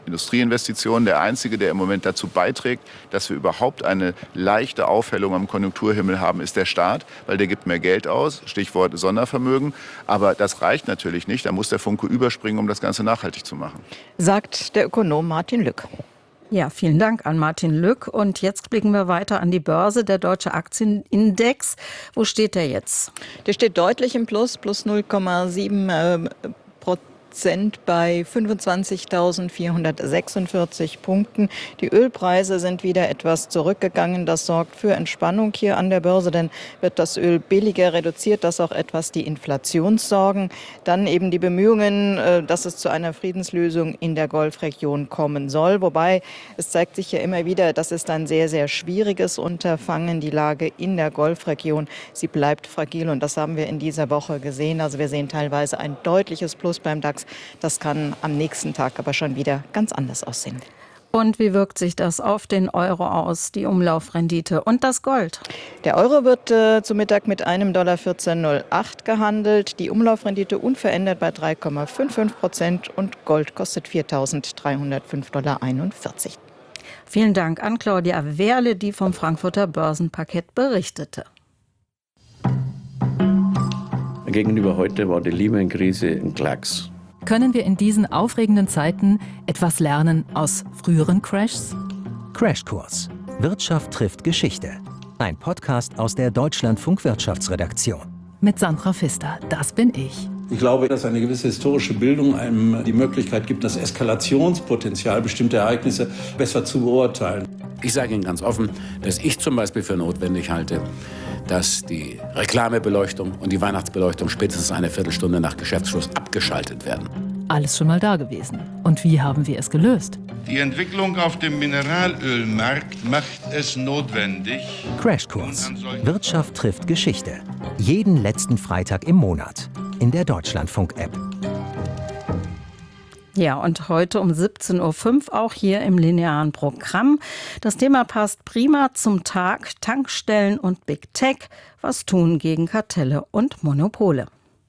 Industrieinvestitionen. Der einzige, der im Moment dazu beiträgt, dass wir überhaupt eine leichte Aufhellung am Konjunkturhimmel haben, ist der Staat, weil der gibt mehr Geld aus, Stichwort Sondervermögen. Aber das reicht natürlich nicht, da muss der Funke überspringen, um das Ganze nachhaltig zu machen. Sagt der Ökonom Martin Lück. Ja, vielen Dank an Martin Lück. Und jetzt blicken wir weiter an die Börse, der Deutsche Aktienindex. Wo steht der jetzt? Der steht deutlich im Plus, plus null Komma sieben Prozent. Bei fünfundzwanzigtausendvierhundertsechsundvierzig Punkten. Die Ölpreise sind wieder etwas zurückgegangen. Das sorgt für Entspannung hier an der Börse, denn wird das Öl billiger, reduziert das auch etwas die Inflationssorgen. Dann eben die Bemühungen, dass es zu einer Friedenslösung in der Golfregion kommen soll. Wobei es zeigt sich ja immer wieder, das ist ein sehr, sehr schwieriges Unterfangen. Die Lage in der Golfregion, sie bleibt fragil und das haben wir in dieser Woche gesehen. Also wir sehen teilweise ein deutliches Plus beim DAX. Das kann am nächsten Tag aber schon wieder ganz anders aussehen. Und wie wirkt sich das auf den Euro aus, die Umlaufrendite und das Gold? Der Euro wird äh, zu Mittag mit einem Dollar vierzehn Komma null acht gehandelt. Die Umlaufrendite unverändert bei drei Komma fünfundfünfzig Prozent und Gold kostet viertausenddreihundertfünf Komma einundvierzig Dollar. Vielen Dank an Claudia Wehrle, die vom Frankfurter Börsenparkett berichtete. Gegenüber heute war die Lehman-Krise ein Klacks. Können wir in diesen aufregenden Zeiten etwas lernen aus früheren Crashs? Crashkurs. Wirtschaft trifft Geschichte. Ein Podcast aus der Deutschlandfunk Wirtschaftsredaktion. Mit Sandra Pfister, das bin ich. Ich glaube, dass eine gewisse historische Bildung einem die Möglichkeit gibt, das Eskalationspotenzial bestimmter Ereignisse besser zu beurteilen. Ich sage Ihnen ganz offen, dass ich zum Beispiel für notwendig halte, dass die Reklamebeleuchtung und die Weihnachtsbeleuchtung spätestens eine Viertelstunde nach Geschäftsschluss abgeschaltet werden. Alles schon mal da gewesen. Und wie haben wir es gelöst? Die Entwicklung auf dem Mineralölmarkt macht es notwendig. Crashkurs. Wirtschaft trifft Geschichte. Jeden letzten Freitag im Monat. In der Deutschlandfunk-App. Ja, und heute um siebzehn Uhr fünf auch hier im linearen Programm. Das Thema passt prima zum Tag. Tankstellen und Big Tech. Was tun gegen Kartelle und Monopole?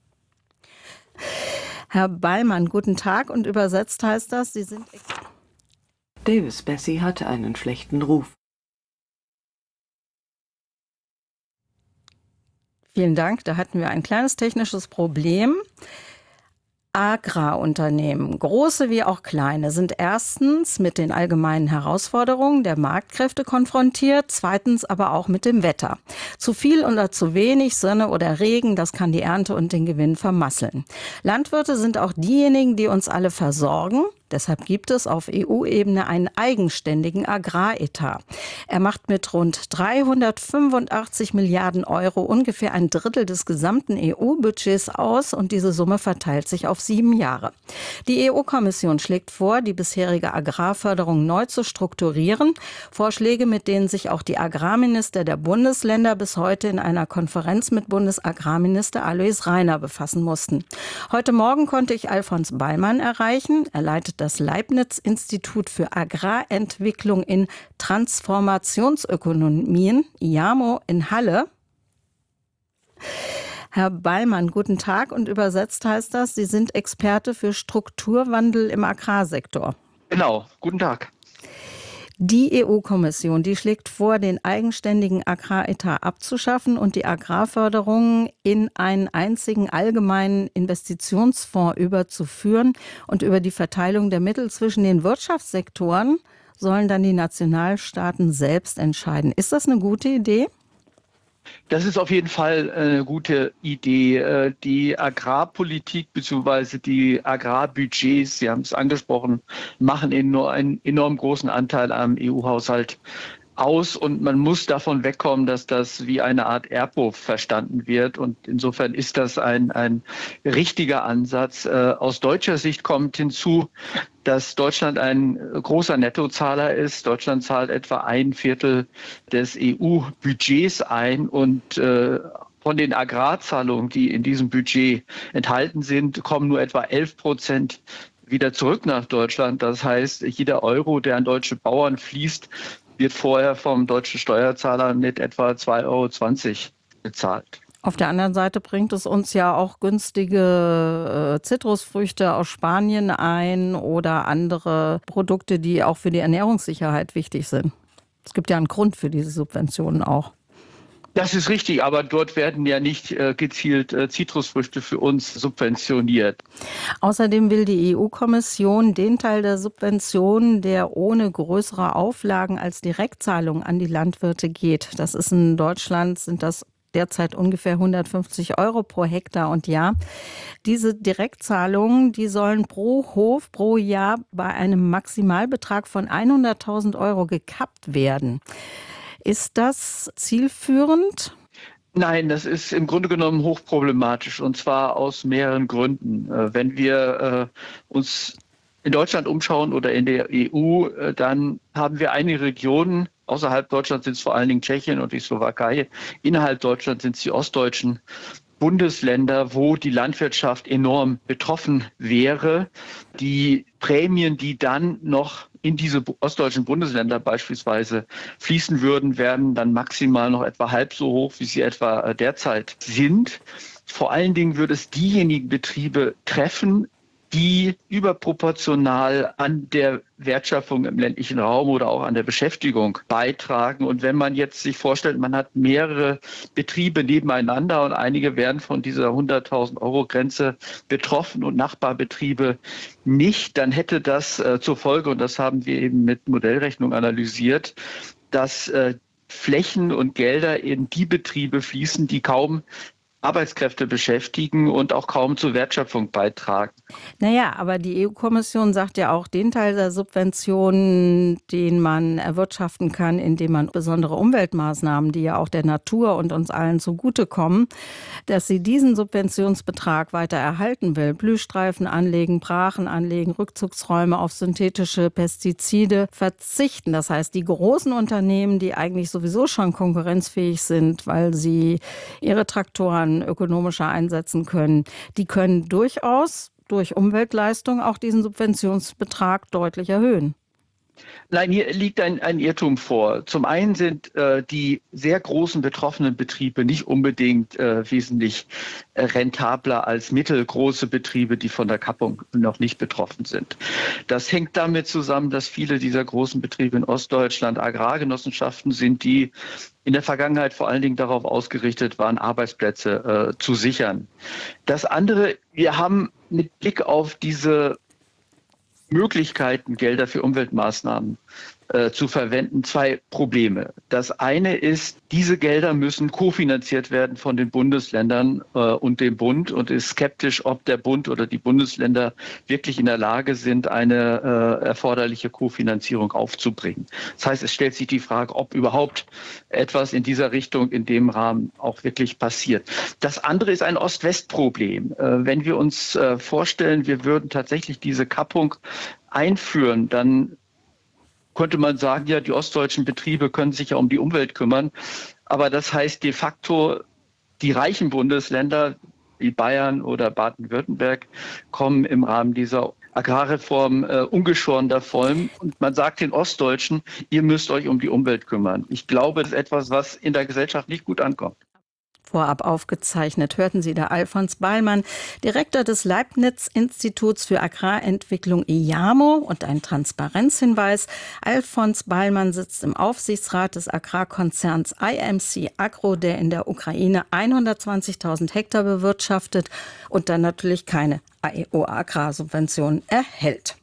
Herr Ballmann, guten Tag. Und übersetzt heißt das, Sie sind... Davis Bessie hatte einen schlechten Ruf. Vielen Dank. Da hatten wir ein kleines technisches Problem. Agrarunternehmen, große wie auch kleine, sind erstens mit den allgemeinen Herausforderungen der Marktkräfte konfrontiert, zweitens aber auch mit dem Wetter. Zu viel oder zu wenig Sonne oder Regen, das kann die Ernte und den Gewinn vermasseln. Landwirte sind auch diejenigen, die uns alle versorgen. Deshalb gibt es auf E U-Ebene einen eigenständigen Agraretat. Er macht mit rund dreihundertfünfundachtzig Milliarden Euro ungefähr ein Drittel des gesamten E U-Budgets aus und diese Summe verteilt sich auf sieben Jahre. Die E U-Kommission schlägt vor, die bisherige Agrarförderung neu zu strukturieren. Vorschläge, mit denen sich auch die Agrarminister der Bundesländer bis heute in einer Konferenz mit Bundesagrarminister Alois Rainer befassen mussten. Heute Morgen konnte ich Alfons Ballmann erreichen. Er leitet das Leibniz-Institut für Agrarentwicklung in Transformationsökonomien, I A M O, in Halle. Herr Ballmann, guten Tag, und übersetzt heißt das, Sie sind Experte für Strukturwandel im Agrarsektor. Genau, guten Tag. Die E U-Kommission, die schlägt vor, den eigenständigen Agraretat abzuschaffen und die Agrarförderung in einen einzigen allgemeinen Investitionsfonds überzuführen. Und über die Verteilung der Mittel zwischen den Wirtschaftssektoren sollen dann die Nationalstaaten selbst entscheiden. Ist das eine gute Idee? Das ist auf jeden Fall eine gute Idee. Die Agrarpolitik bzw. die Agrarbudgets, Sie haben es angesprochen, machen nur einen enorm großen Anteil am E U-Haushalt aus und man muss davon wegkommen, dass das wie eine Art Erbhof verstanden wird und insofern ist das ein, ein richtiger Ansatz. Aus deutscher Sicht kommt hinzu, dass Deutschland ein großer Nettozahler ist. Deutschland zahlt etwa ein Viertel des E U-Budgets ein und äh, von den Agrarzahlungen, die in diesem Budget enthalten sind, kommen nur etwa elf Prozent wieder zurück nach Deutschland. Das heißt, jeder Euro, der an deutsche Bauern fließt, wird vorher vom deutschen Steuerzahler mit etwa zwei Euro zwanzig bezahlt. Auf der anderen Seite bringt es uns ja auch günstige äh, Zitrusfrüchte aus Spanien ein oder andere Produkte, die auch für die Ernährungssicherheit wichtig sind. Es gibt ja einen Grund für diese Subventionen auch. Das ist richtig, aber dort werden ja nicht äh, gezielt äh, Zitrusfrüchte für uns subventioniert. Außerdem will die E U-Kommission den Teil der Subventionen, der ohne größere Auflagen als Direktzahlung an die Landwirte geht. Das ist in Deutschland, sind das derzeit ungefähr hundertfünfzig Euro pro Hektar und Jahr. Diese Direktzahlungen, die sollen pro Hof pro Jahr bei einem Maximalbetrag von hunderttausend Euro gekappt werden. Ist das zielführend? Nein, das ist im Grunde genommen hochproblematisch und zwar aus mehreren Gründen. Wenn wir uns in Deutschland umschauen oder in der E U, dann haben wir einige Regionen, außerhalb Deutschlands sind es vor allen Dingen Tschechien und die Slowakei, innerhalb Deutschlands sind es die ostdeutschen Bundesländer, wo die Landwirtschaft enorm betroffen wäre. Die Prämien, die dann noch in diese ostdeutschen Bundesländer beispielsweise fließen würden, werden dann maximal noch etwa halb so hoch, wie sie etwa derzeit sind. Vor allen Dingen würde es diejenigen Betriebe treffen, die überproportional an der Wertschöpfung im ländlichen Raum oder auch an der Beschäftigung beitragen. Und wenn man jetzt sich vorstellt, man hat mehrere Betriebe nebeneinander und einige werden von dieser hunderttausend Euro Grenze betroffen und Nachbarbetriebe nicht, dann hätte das äh, zur Folge, und das haben wir eben mit Modellrechnung analysiert, dass äh, Flächen und Gelder in die Betriebe fließen, die kaum Arbeitskräfte beschäftigen und auch kaum zur Wertschöpfung beitragen. Naja, aber die E U-Kommission sagt ja auch, den Teil der Subventionen, den man erwirtschaften kann, indem man besondere Umweltmaßnahmen, die ja auch der Natur und uns allen zugutekommen, dass sie diesen Subventionsbetrag weiter erhalten will. Blühstreifen anlegen, Brachen anlegen, Rückzugsräume auf synthetische Pestizide verzichten. Das heißt, die großen Unternehmen, die eigentlich sowieso schon konkurrenzfähig sind, weil sie ihre Traktoren ökonomischer einsetzen können, die können durchaus durch Umweltleistung auch diesen Subventionsbetrag deutlich erhöhen. Nein, hier liegt ein, ein Irrtum vor. Zum einen sind äh, die sehr großen betroffenen Betriebe nicht unbedingt äh, wesentlich äh, rentabler als mittelgroße Betriebe, die von der Kappung noch nicht betroffen sind. Das hängt damit zusammen, dass viele dieser großen Betriebe in Ostdeutschland Agrargenossenschaften sind, die in der Vergangenheit vor allen Dingen darauf ausgerichtet waren, Arbeitsplätze äh, zu sichern. Das andere, wir haben mit Blick auf diese Möglichkeiten, Gelder für Umweltmaßnahmen äh, zu verwenden, zwei Probleme. Das eine ist, diese Gelder müssen kofinanziert werden von den Bundesländern äh, und dem Bund und ist skeptisch, ob der Bund oder die Bundesländer wirklich in der Lage sind, eine äh, erforderliche Kofinanzierung aufzubringen. Das heißt, es stellt sich die Frage, ob überhaupt etwas in dieser Richtung in dem Rahmen auch wirklich passiert. Das andere ist ein Ost-West-Problem. Äh, wenn wir uns äh, vorstellen, wir würden tatsächlich diese Kappung einführen, dann könnte man sagen, ja, die ostdeutschen Betriebe können sich ja um die Umwelt kümmern. Aber das heißt de facto, die reichen Bundesländer wie Bayern oder Baden-Württemberg kommen im Rahmen dieser Agrarreform äh, ungeschoren davon. Und man sagt den Ostdeutschen, ihr müsst euch um die Umwelt kümmern. Ich glaube, das ist etwas, was in der Gesellschaft nicht gut ankommt. Vorab aufgezeichnet hörten Sie da Alfons Ballmann, Direktor des Leibniz-Instituts für Agrarentwicklung I A M O, und ein Transparenzhinweis. Alfons Ballmann sitzt im Aufsichtsrat des Agrarkonzerns I M C Agro, der in der Ukraine hundertzwanzigtausend Hektar bewirtschaftet und dann natürlich keine A E O-Agrarsubventionen erhält.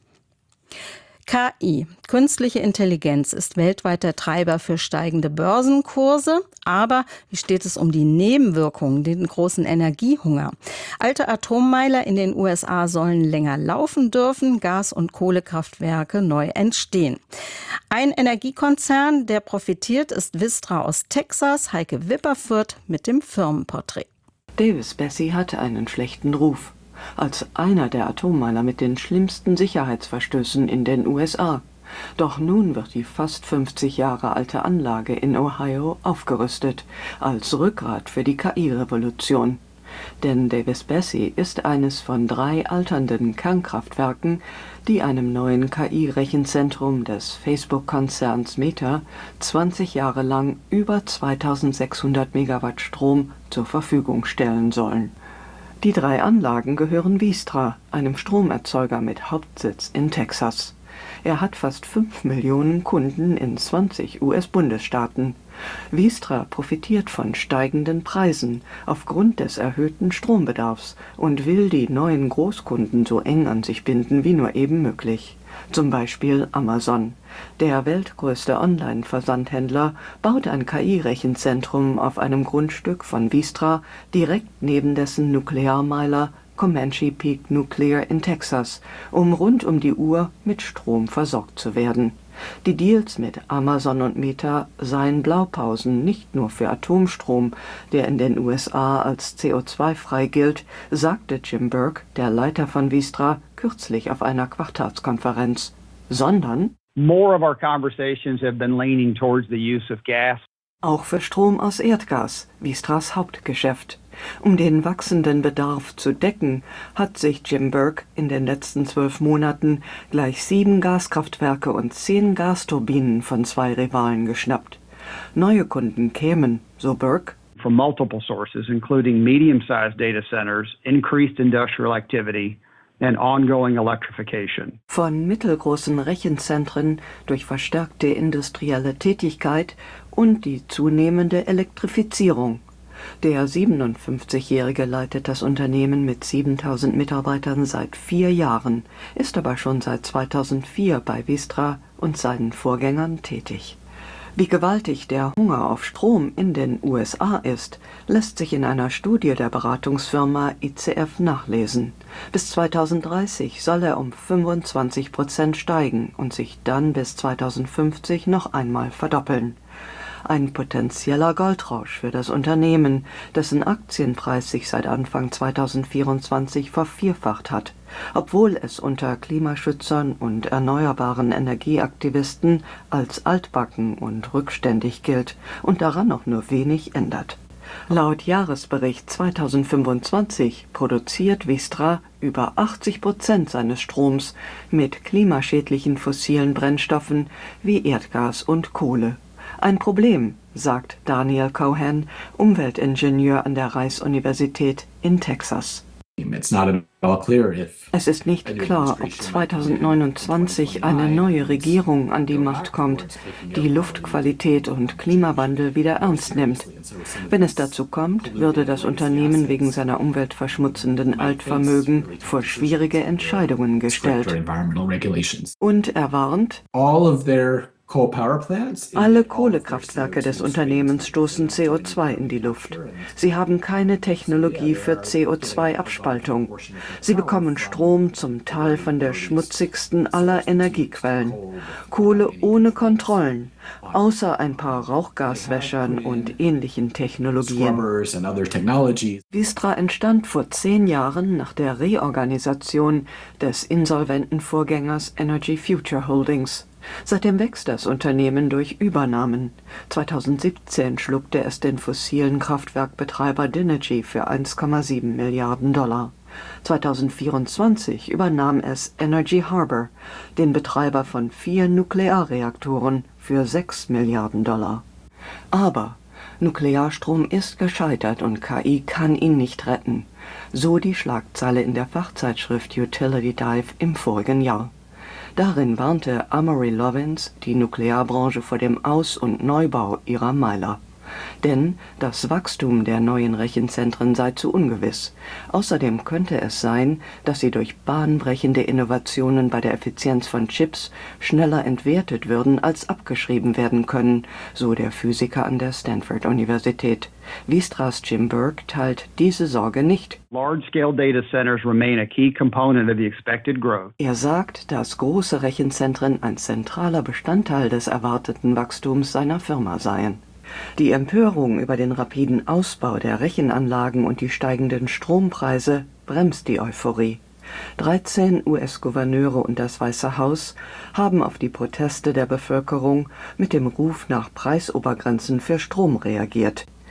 K I, künstliche Intelligenz, ist weltweit der Treiber für steigende Börsenkurse. Aber wie steht es um die Nebenwirkungen, den großen Energiehunger? Alte Atommeiler in den U S A sollen länger laufen dürfen, Gas- und Kohlekraftwerke neu entstehen. Ein Energiekonzern, der profitiert, ist Vistra aus Texas. Heike Wipperfürth mit dem Firmenporträt. Davis-Besse hatte einen schlechten Ruf als einer der Atommeiler mit den schlimmsten Sicherheitsverstößen in den U S A. Doch nun wird die fast fünfzig Jahre alte Anlage in Ohio aufgerüstet, als Rückgrat für die K I-Revolution. Denn Davis-Besse ist eines von drei alternden Kernkraftwerken, die einem neuen K I-Rechenzentrum des Facebook-Konzerns Meta zwanzig Jahre lang über zweitausendsechshundert Megawatt Strom zur Verfügung stellen sollen. Die drei Anlagen gehören Vistra, einem Stromerzeuger mit Hauptsitz in Texas. Er hat fast fünf Millionen Kunden in zwanzig U S-Bundesstaaten. Vistra profitiert von steigenden Preisen aufgrund des erhöhten Strombedarfs und will die neuen Großkunden so eng an sich binden wie nur eben möglich. Zum Beispiel Amazon. Der weltgrößte Online-Versandhändler baut ein K I-Rechenzentrum auf einem Grundstück von Vistra direkt neben dessen Nuklearmeiler Comanche Peak Nuclear in Texas, um rund um die Uhr mit Strom versorgt zu werden. Die Deals mit Amazon und Meta seien Blaupausen nicht nur für Atomstrom, der in den U S A als C O zwei frei gilt, sagte Jim Burke, der Leiter von Vistra, kürzlich auf einer Quartalskonferenz, sondern More of our conversations have been leaning towards the use of gas. Auch für Strom aus Erdgas, Vistras Hauptgeschäft. Um den wachsenden Bedarf zu decken, hat sich Jim Burke in den letzten zwölf Monaten gleich sieben Gaskraftwerke und zehn Gasturbinen von zwei Rivalen geschnappt. Neue Kunden kämen, so Burke, from multiple sources, including medium-sized data centers, increased industrial activity, and ongoing electrification. Von mittelgroßen Rechenzentren durch verstärkte industrielle Tätigkeit und die zunehmende Elektrifizierung. Der siebenundfünfzigjährige leitet das Unternehmen mit siebentausend Mitarbeitern seit vier Jahren, ist aber schon seit zweitausendvier bei Vistra und seinen Vorgängern tätig. Wie gewaltig der Hunger auf Strom in den U S A ist, lässt sich in einer Studie der Beratungsfirma I C F nachlesen. Bis zweitausenddreißig soll er um fünfundzwanzig Prozent steigen und sich dann bis zweitausendfünfzig noch einmal verdoppeln. Ein potenzieller Goldrausch für das Unternehmen, dessen Aktienpreis sich seit Anfang zweitausendvierundzwanzig vervierfacht hat, obwohl es unter Klimaschützern und erneuerbaren Energieaktivisten als altbacken und rückständig gilt und daran noch nur wenig ändert. Laut Jahresbericht zweitausendfünfundzwanzig produziert Vistra über achtzig Prozent seines Stroms mit klimaschädlichen fossilen Brennstoffen wie Erdgas und Kohle. Ein Problem, sagt Daniel Cohen, Umweltingenieur an der Rice-Universität in Texas. Es ist nicht klar, ob zweitausendneunundzwanzig eine neue Regierung an die Macht kommt, die Luftqualität und Klimawandel wieder ernst nimmt. Wenn es dazu kommt, würde das Unternehmen wegen seiner umweltverschmutzenden Altvermögen vor schwierige Entscheidungen gestellt. Und er warnt, alle Kohlekraftwerke des Unternehmens stoßen C O zwei in die Luft. Sie haben keine Technologie für C O zwei Abspaltung. Sie bekommen Strom zum Teil von der schmutzigsten aller Energiequellen. Kohle ohne Kontrollen, außer ein paar Rauchgaswäschern und ähnlichen Technologien. Vistra entstand vor zehn Jahren nach der Reorganisation des insolventen Vorgängers Energy Future Holdings. Seitdem wächst das Unternehmen durch Übernahmen. zweitausendsiebzehn schluckte es den fossilen Kraftwerkbetreiber Dynegy für eins Komma sieben Milliarden Dollar. zweitausendvierundzwanzig übernahm es Energy Harbor, den Betreiber von vier Nuklearreaktoren, für sechs Milliarden Dollar. Aber Nuklearstrom ist gescheitert und K I kann ihn nicht retten. So die Schlagzeile in der Fachzeitschrift Utility Dive im vorigen Jahr. Darin warnte Amory Lovins die Nuklearbranche vor dem Aus- und Neubau ihrer Meiler. Denn das Wachstum der neuen Rechenzentren sei zu ungewiss. Außerdem könnte es sein, dass sie durch bahnbrechende Innovationen bei der Effizienz von Chips schneller entwertet würden, als abgeschrieben werden können, so der Physiker an der Stanford-Universität. Vistras Jim Burke teilt diese Sorge nicht. Large-scale data centers remain a key component of the expected growth. Er sagt, dass große Rechenzentren ein zentraler Bestandteil des erwarteten Wachstums seiner Firma seien. Die Empörung über den rapiden Ausbau der Rechenanlagen und die steigenden Strompreise bremst die Euphorie. dreizehn U S-Gouverneure und das Weiße Haus haben auf die Proteste der Bevölkerung mit dem Ruf nach Preisobergrenzen für Strom reagiert.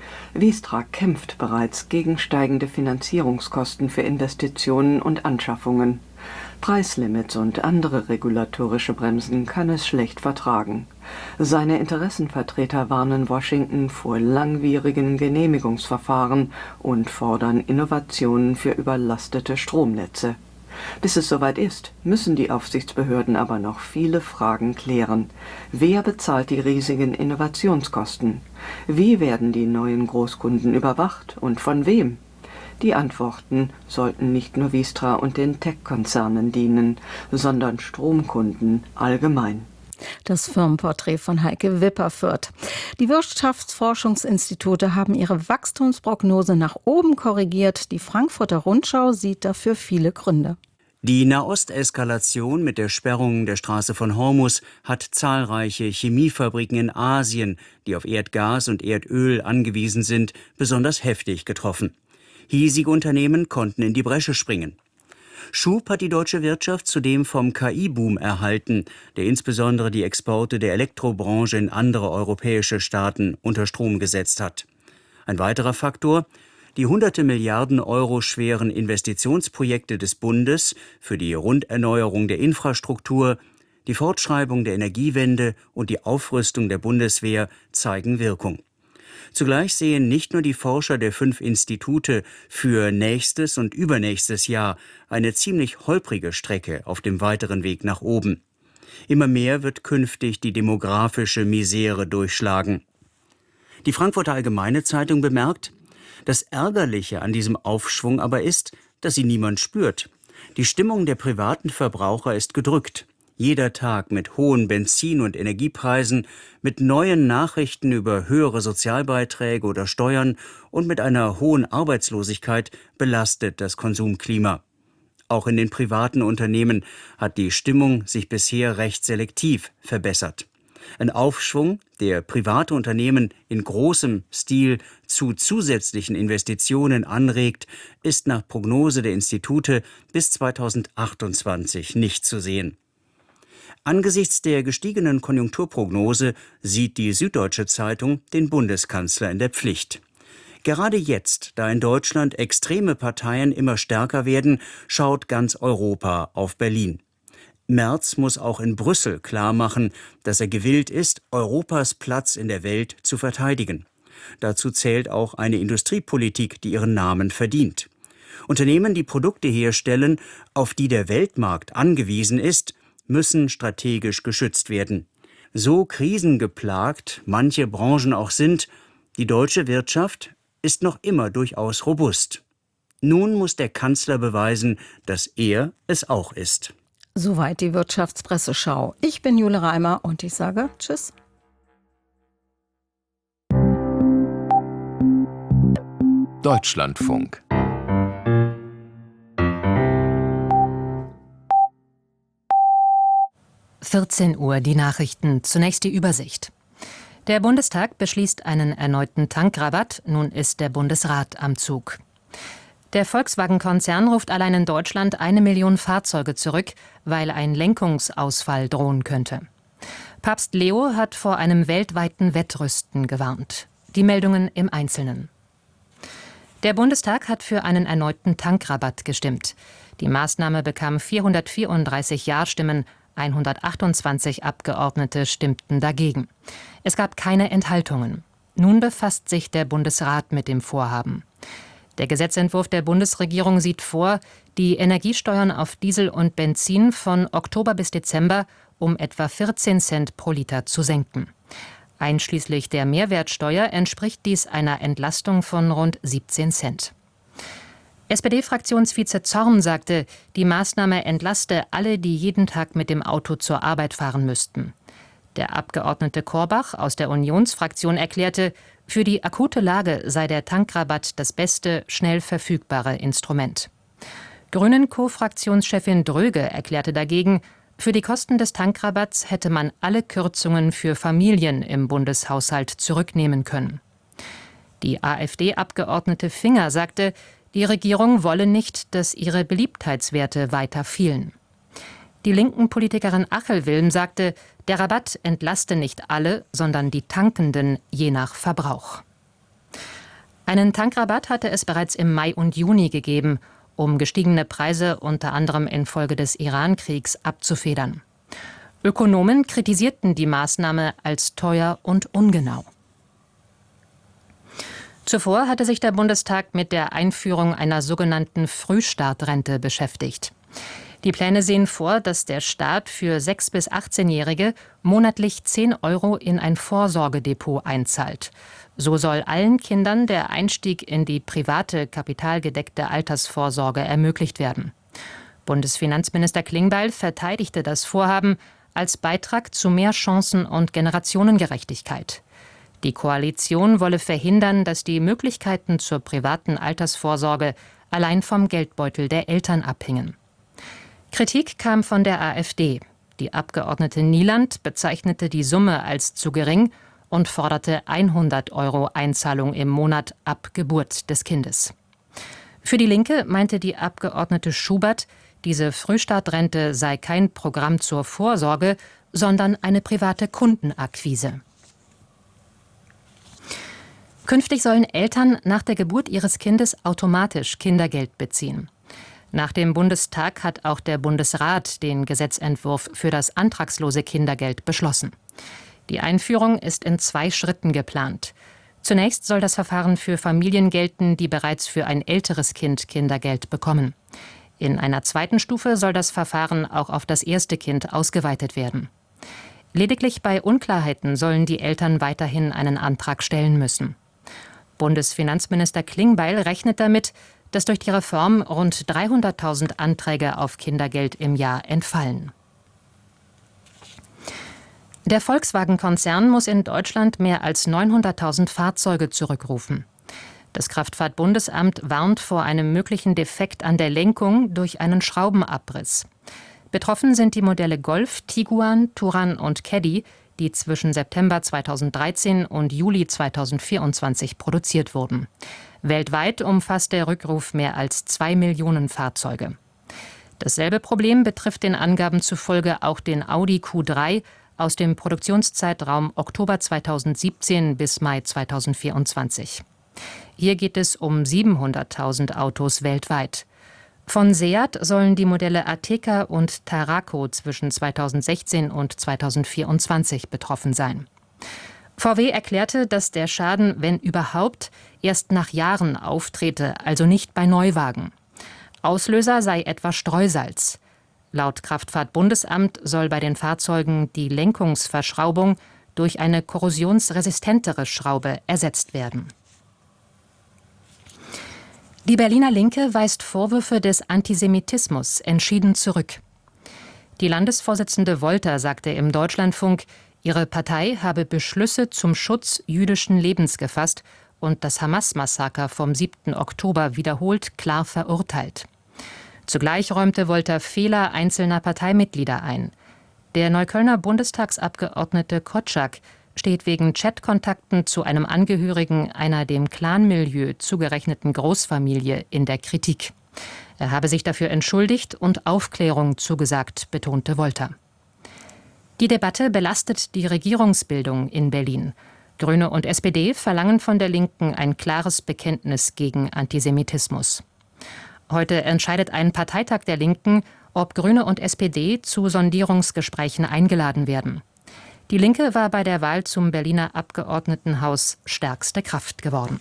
Vistra kämpft bereits gegen steigende Finanzierungskosten für Investitionen und Anschaffungen. Preislimits und andere regulatorische Bremsen kann es schlecht vertragen. Seine Interessenvertreter warnen Washington vor langwierigen Genehmigungsverfahren und fordern Innovationen für überlastete Stromnetze. Bis es soweit ist, müssen die Aufsichtsbehörden aber noch viele Fragen klären. Wer bezahlt die riesigen Innovationskosten? Wie werden die neuen Großkunden überwacht und von wem? Die Antworten sollten nicht nur Vistra und den Tech-Konzernen dienen, sondern Stromkunden allgemein. Das Firmenporträt von Heike Wipperfürth. Die Wirtschaftsforschungsinstitute haben ihre Wachstumsprognose nach oben korrigiert. Die Frankfurter Rundschau sieht dafür viele Gründe. Die Nahosteskalation mit der Sperrung der Straße von Hormuz hat zahlreiche Chemiefabriken in Asien, die auf Erdgas und Erdöl angewiesen sind, besonders heftig getroffen. Hiesige Unternehmen konnten in die Bresche springen. Schub hat die deutsche Wirtschaft zudem vom K I-Boom erhalten, der insbesondere die Exporte der Elektrobranche in andere europäische Staaten unter Strom gesetzt hat. Ein weiterer Faktor: die hunderte Milliarden Euro schweren Investitionsprojekte des Bundes für die Runderneuerung der Infrastruktur, die Fortschreibung der Energiewende und die Aufrüstung der Bundeswehr zeigen Wirkung. Zugleich sehen nicht nur die Forscher der fünf Institute für nächstes und übernächstes Jahr eine ziemlich holprige Strecke auf dem weiteren Weg nach oben. Immer mehr wird künftig die demografische Misere durchschlagen. Die Frankfurter Allgemeine Zeitung bemerkt: Das Ärgerliche an diesem Aufschwung aber ist, dass ihn niemand spürt. Die Stimmung der privaten Verbraucher ist gedrückt. Jeder Tag mit hohen Benzin- und Energiepreisen, mit neuen Nachrichten über höhere Sozialbeiträge oder Steuern und mit einer hohen Arbeitslosigkeit belastet das Konsumklima. Auch in den privaten Unternehmen hat die Stimmung sich bisher recht selektiv verbessert. Ein Aufschwung, der private Unternehmen in großem Stil zu zusätzlichen Investitionen anregt, ist nach Prognose der Institute bis zweitausendachtundzwanzig nicht zu sehen. Angesichts der gestiegenen Konjunkturprognose sieht die Süddeutsche Zeitung den Bundeskanzler in der Pflicht. Gerade jetzt, da in Deutschland extreme Parteien immer stärker werden, schaut ganz Europa auf Berlin. Merz muss auch in Brüssel klarmachen, dass er gewillt ist, Europas Platz in der Welt zu verteidigen. Dazu zählt auch eine Industriepolitik, die ihren Namen verdient. Unternehmen, die Produkte herstellen, auf die der Weltmarkt angewiesen ist, müssen strategisch geschützt werden. So krisengeplagt manche Branchen auch sind, die deutsche Wirtschaft ist noch immer durchaus robust. Nun muss der Kanzler beweisen, dass er es auch ist. Soweit die Wirtschaftspresseschau. Ich bin Jule Reimer und ich sage Tschüss. Deutschlandfunk. vierzehn Uhr, die Nachrichten. Zunächst die Übersicht. Der Bundestag beschließt einen erneuten Tankrabatt. Nun ist der Bundesrat am Zug. Der Volkswagen-Konzern ruft allein in Deutschland eine Million Fahrzeuge zurück, weil ein Lenkungsausfall drohen könnte. Papst Leo hat vor einem weltweiten Wettrüsten gewarnt. Die Meldungen im Einzelnen. Der Bundestag hat für einen erneuten Tankrabatt gestimmt. Die Maßnahme bekam vierhundertvierunddreißig Ja-Stimmen, hundertachtundzwanzig Abgeordnete stimmten dagegen. Es gab keine Enthaltungen. Nun befasst sich der Bundesrat mit dem Vorhaben. Der Gesetzentwurf der Bundesregierung sieht vor, die Energiesteuern auf Diesel und Benzin von Oktober bis Dezember um etwa vierzehn Cent pro Liter zu senken. Einschließlich der Mehrwertsteuer entspricht dies einer Entlastung von rund siebzehn Cent. S P D-Fraktionsvize Zorn sagte, die Maßnahme entlaste alle, die jeden Tag mit dem Auto zur Arbeit fahren müssten. Der Abgeordnete Korbach aus der Unionsfraktion erklärte, für die akute Lage sei der Tankrabatt das beste, schnell verfügbare Instrument. Grünen-Co-Fraktionschefin Dröge erklärte dagegen, für die Kosten des Tankrabatts hätte man alle Kürzungen für Familien im Bundeshaushalt zurücknehmen können. Die AfD-Abgeordnete Finger sagte, die Regierung wolle nicht, dass ihre Beliebtheitswerte weiter fielen. Die linken Politikerin Achelwilm sagte, der Rabatt entlaste nicht alle, sondern die Tankenden je nach Verbrauch. Einen Tankrabatt hatte es bereits im Mai und Juni gegeben, um gestiegene Preise unter anderem infolge des Iran-Kriegs abzufedern. Ökonomen kritisierten die Maßnahme als teuer und ungenau. Zuvor hatte sich der Bundestag mit der Einführung einer sogenannten Frühstartrente beschäftigt. Die Pläne sehen vor, dass der Staat für sechs- bis achtzehnjährige monatlich zehn Euro in ein Vorsorgedepot einzahlt. So soll allen Kindern der Einstieg in die private, kapitalgedeckte Altersvorsorge ermöglicht werden. Bundesfinanzminister Klingbeil verteidigte das Vorhaben als Beitrag zu mehr Chancen und Generationengerechtigkeit. Die Koalition wolle verhindern, dass die Möglichkeiten zur privaten Altersvorsorge allein vom Geldbeutel der Eltern abhingen. Kritik kam von der AfD. Die Abgeordnete Nieland bezeichnete die Summe als zu gering und forderte hundert Euro Einzahlung im Monat ab Geburt des Kindes. Für die Linke meinte die Abgeordnete Schubert, diese Frühstartrente sei kein Programm zur Vorsorge, sondern eine private Kundenakquise. Künftig sollen Eltern nach der Geburt ihres Kindes automatisch Kindergeld beziehen. Nach dem Bundestag hat auch der Bundesrat den Gesetzentwurf für das antragslose Kindergeld beschlossen. Die Einführung ist in zwei Schritten geplant. Zunächst soll das Verfahren für Familien gelten, die bereits für ein älteres Kind Kindergeld bekommen. In einer zweiten Stufe soll das Verfahren auch auf das erste Kind ausgeweitet werden. Lediglich bei Unklarheiten sollen die Eltern weiterhin einen Antrag stellen müssen. Bundesfinanzminister Klingbeil rechnet damit, dass durch die Reform rund dreihunderttausend Anträge auf Kindergeld im Jahr entfallen. Der Volkswagen-Konzern muss in Deutschland mehr als neunhunderttausend Fahrzeuge zurückrufen. Das Kraftfahrtbundesamt warnt vor einem möglichen Defekt an der Lenkung durch einen Schraubenabriss. Betroffen sind die Modelle Golf, Tiguan, Touran und Caddy, die zwischen September zweitausenddreizehn und Juli zweitausendvierundzwanzig produziert wurden. Weltweit umfasst der Rückruf mehr als zwei Millionen Fahrzeuge. Dasselbe Problem betrifft den Angaben zufolge auch den Audi Q drei aus dem Produktionszeitraum Oktober zweitausendsiebzehn bis Mai zweitausendvierundzwanzig. Hier geht es um siebenhunderttausend Autos weltweit. Von Seat sollen die Modelle Ateca und Tarraco zwischen zweitausendsechzehn und zweitausendvierundzwanzig betroffen sein. V W erklärte, dass der Schaden, wenn überhaupt, erst nach Jahren auftrete, also nicht bei Neuwagen. Auslöser sei etwa Streusalz. Laut Kraftfahrtbundesamt soll bei den Fahrzeugen die Lenkungsverschraubung durch eine korrosionsresistentere Schraube ersetzt werden. Die Berliner Linke weist Vorwürfe des Antisemitismus entschieden zurück. Die Landesvorsitzende Wolter sagte im Deutschlandfunk, ihre Partei habe Beschlüsse zum Schutz jüdischen Lebens gefasst und das Hamas-Massaker vom siebten Oktober wiederholt klar verurteilt. Zugleich räumte Wolter Fehler einzelner Parteimitglieder ein. Der Neuköllner Bundestagsabgeordnete Kotschak steht wegen Chatkontakten zu einem Angehörigen einer dem Clanmilieu zugerechneten Großfamilie in der Kritik. Er habe sich dafür entschuldigt und Aufklärung zugesagt, betonte Wolter. Die Debatte belastet die Regierungsbildung in Berlin. Grüne und S P D verlangen von der Linken ein klares Bekenntnis gegen Antisemitismus. Heute entscheidet ein Parteitag der Linken, ob Grüne und S P D zu Sondierungsgesprächen eingeladen werden. Die Linke war bei der Wahl zum Berliner Abgeordnetenhaus stärkste Kraft geworden.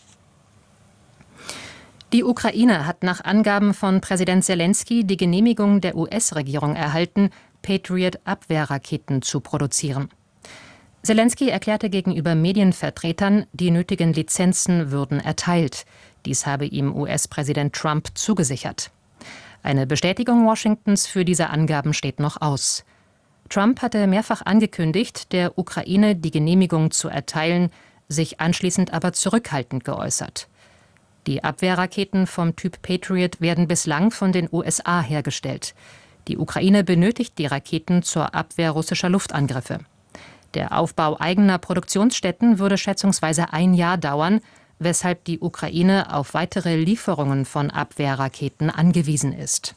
Die Ukraine hat nach Angaben von Präsident Selenskyj die Genehmigung der U S-Regierung erhalten, Patriot-Abwehrraketen zu produzieren. Selenskyj erklärte gegenüber Medienvertretern, die nötigen Lizenzen würden erteilt. Dies habe ihm U S-Präsident Trump zugesichert. Eine Bestätigung Washingtons für diese Angaben steht noch aus. Trump hatte mehrfach angekündigt, der Ukraine die Genehmigung zu erteilen, sich anschließend aber zurückhaltend geäußert. Die Abwehrraketen vom Typ Patriot werden bislang von den U S A hergestellt. Die Ukraine benötigt die Raketen zur Abwehr russischer Luftangriffe. Der Aufbau eigener Produktionsstätten würde schätzungsweise ein Jahr dauern, weshalb die Ukraine auf weitere Lieferungen von Abwehrraketen angewiesen ist.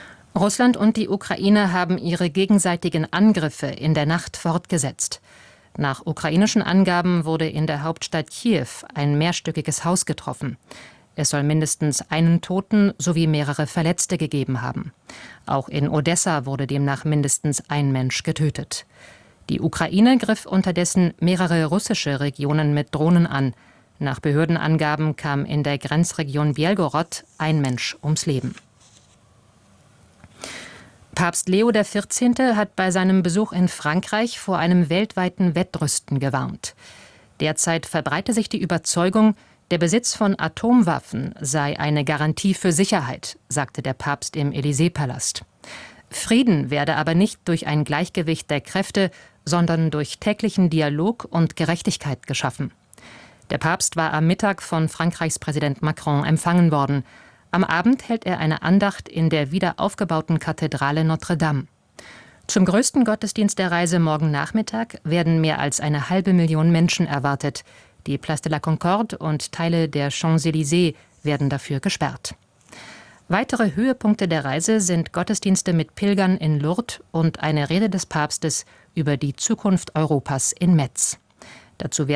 Russland und die Ukraine haben ihre gegenseitigen Angriffe in der Nacht fortgesetzt. Nach ukrainischen Angaben wurde in der Hauptstadt Kiew ein mehrstöckiges Haus getroffen. Es soll mindestens einen Toten sowie mehrere Verletzte gegeben haben. Auch in Odessa wurde demnach mindestens ein Mensch getötet. Die Ukraine griff unterdessen mehrere russische Regionen mit Drohnen an. Nach Behördenangaben kam in der Grenzregion Bjelgorod ein Mensch ums Leben. Papst Leo der vierzehnte hat bei seinem Besuch in Frankreich vor einem weltweiten Wettrüsten gewarnt. Derzeit verbreite sich die Überzeugung, der Besitz von Atomwaffen sei eine Garantie für Sicherheit, sagte der Papst im Élysée-Palast. Frieden werde aber nicht durch ein Gleichgewicht der Kräfte, sondern durch täglichen Dialog und Gerechtigkeit geschaffen. Der Papst war am Mittag von Frankreichs Präsident Macron empfangen worden. Am Abend hält er eine Andacht in der wieder aufgebauten Kathedrale Notre-Dame. Zum größten Gottesdienst der Reise morgen Nachmittag werden mehr als eine halbe Million Menschen erwartet. Die Place de la Concorde und Teile der Champs-Élysées werden dafür gesperrt. Weitere Höhepunkte der Reise sind Gottesdienste mit Pilgern in Lourdes und eine Rede des Papstes über die Zukunft Europas in Metz. Dazu werden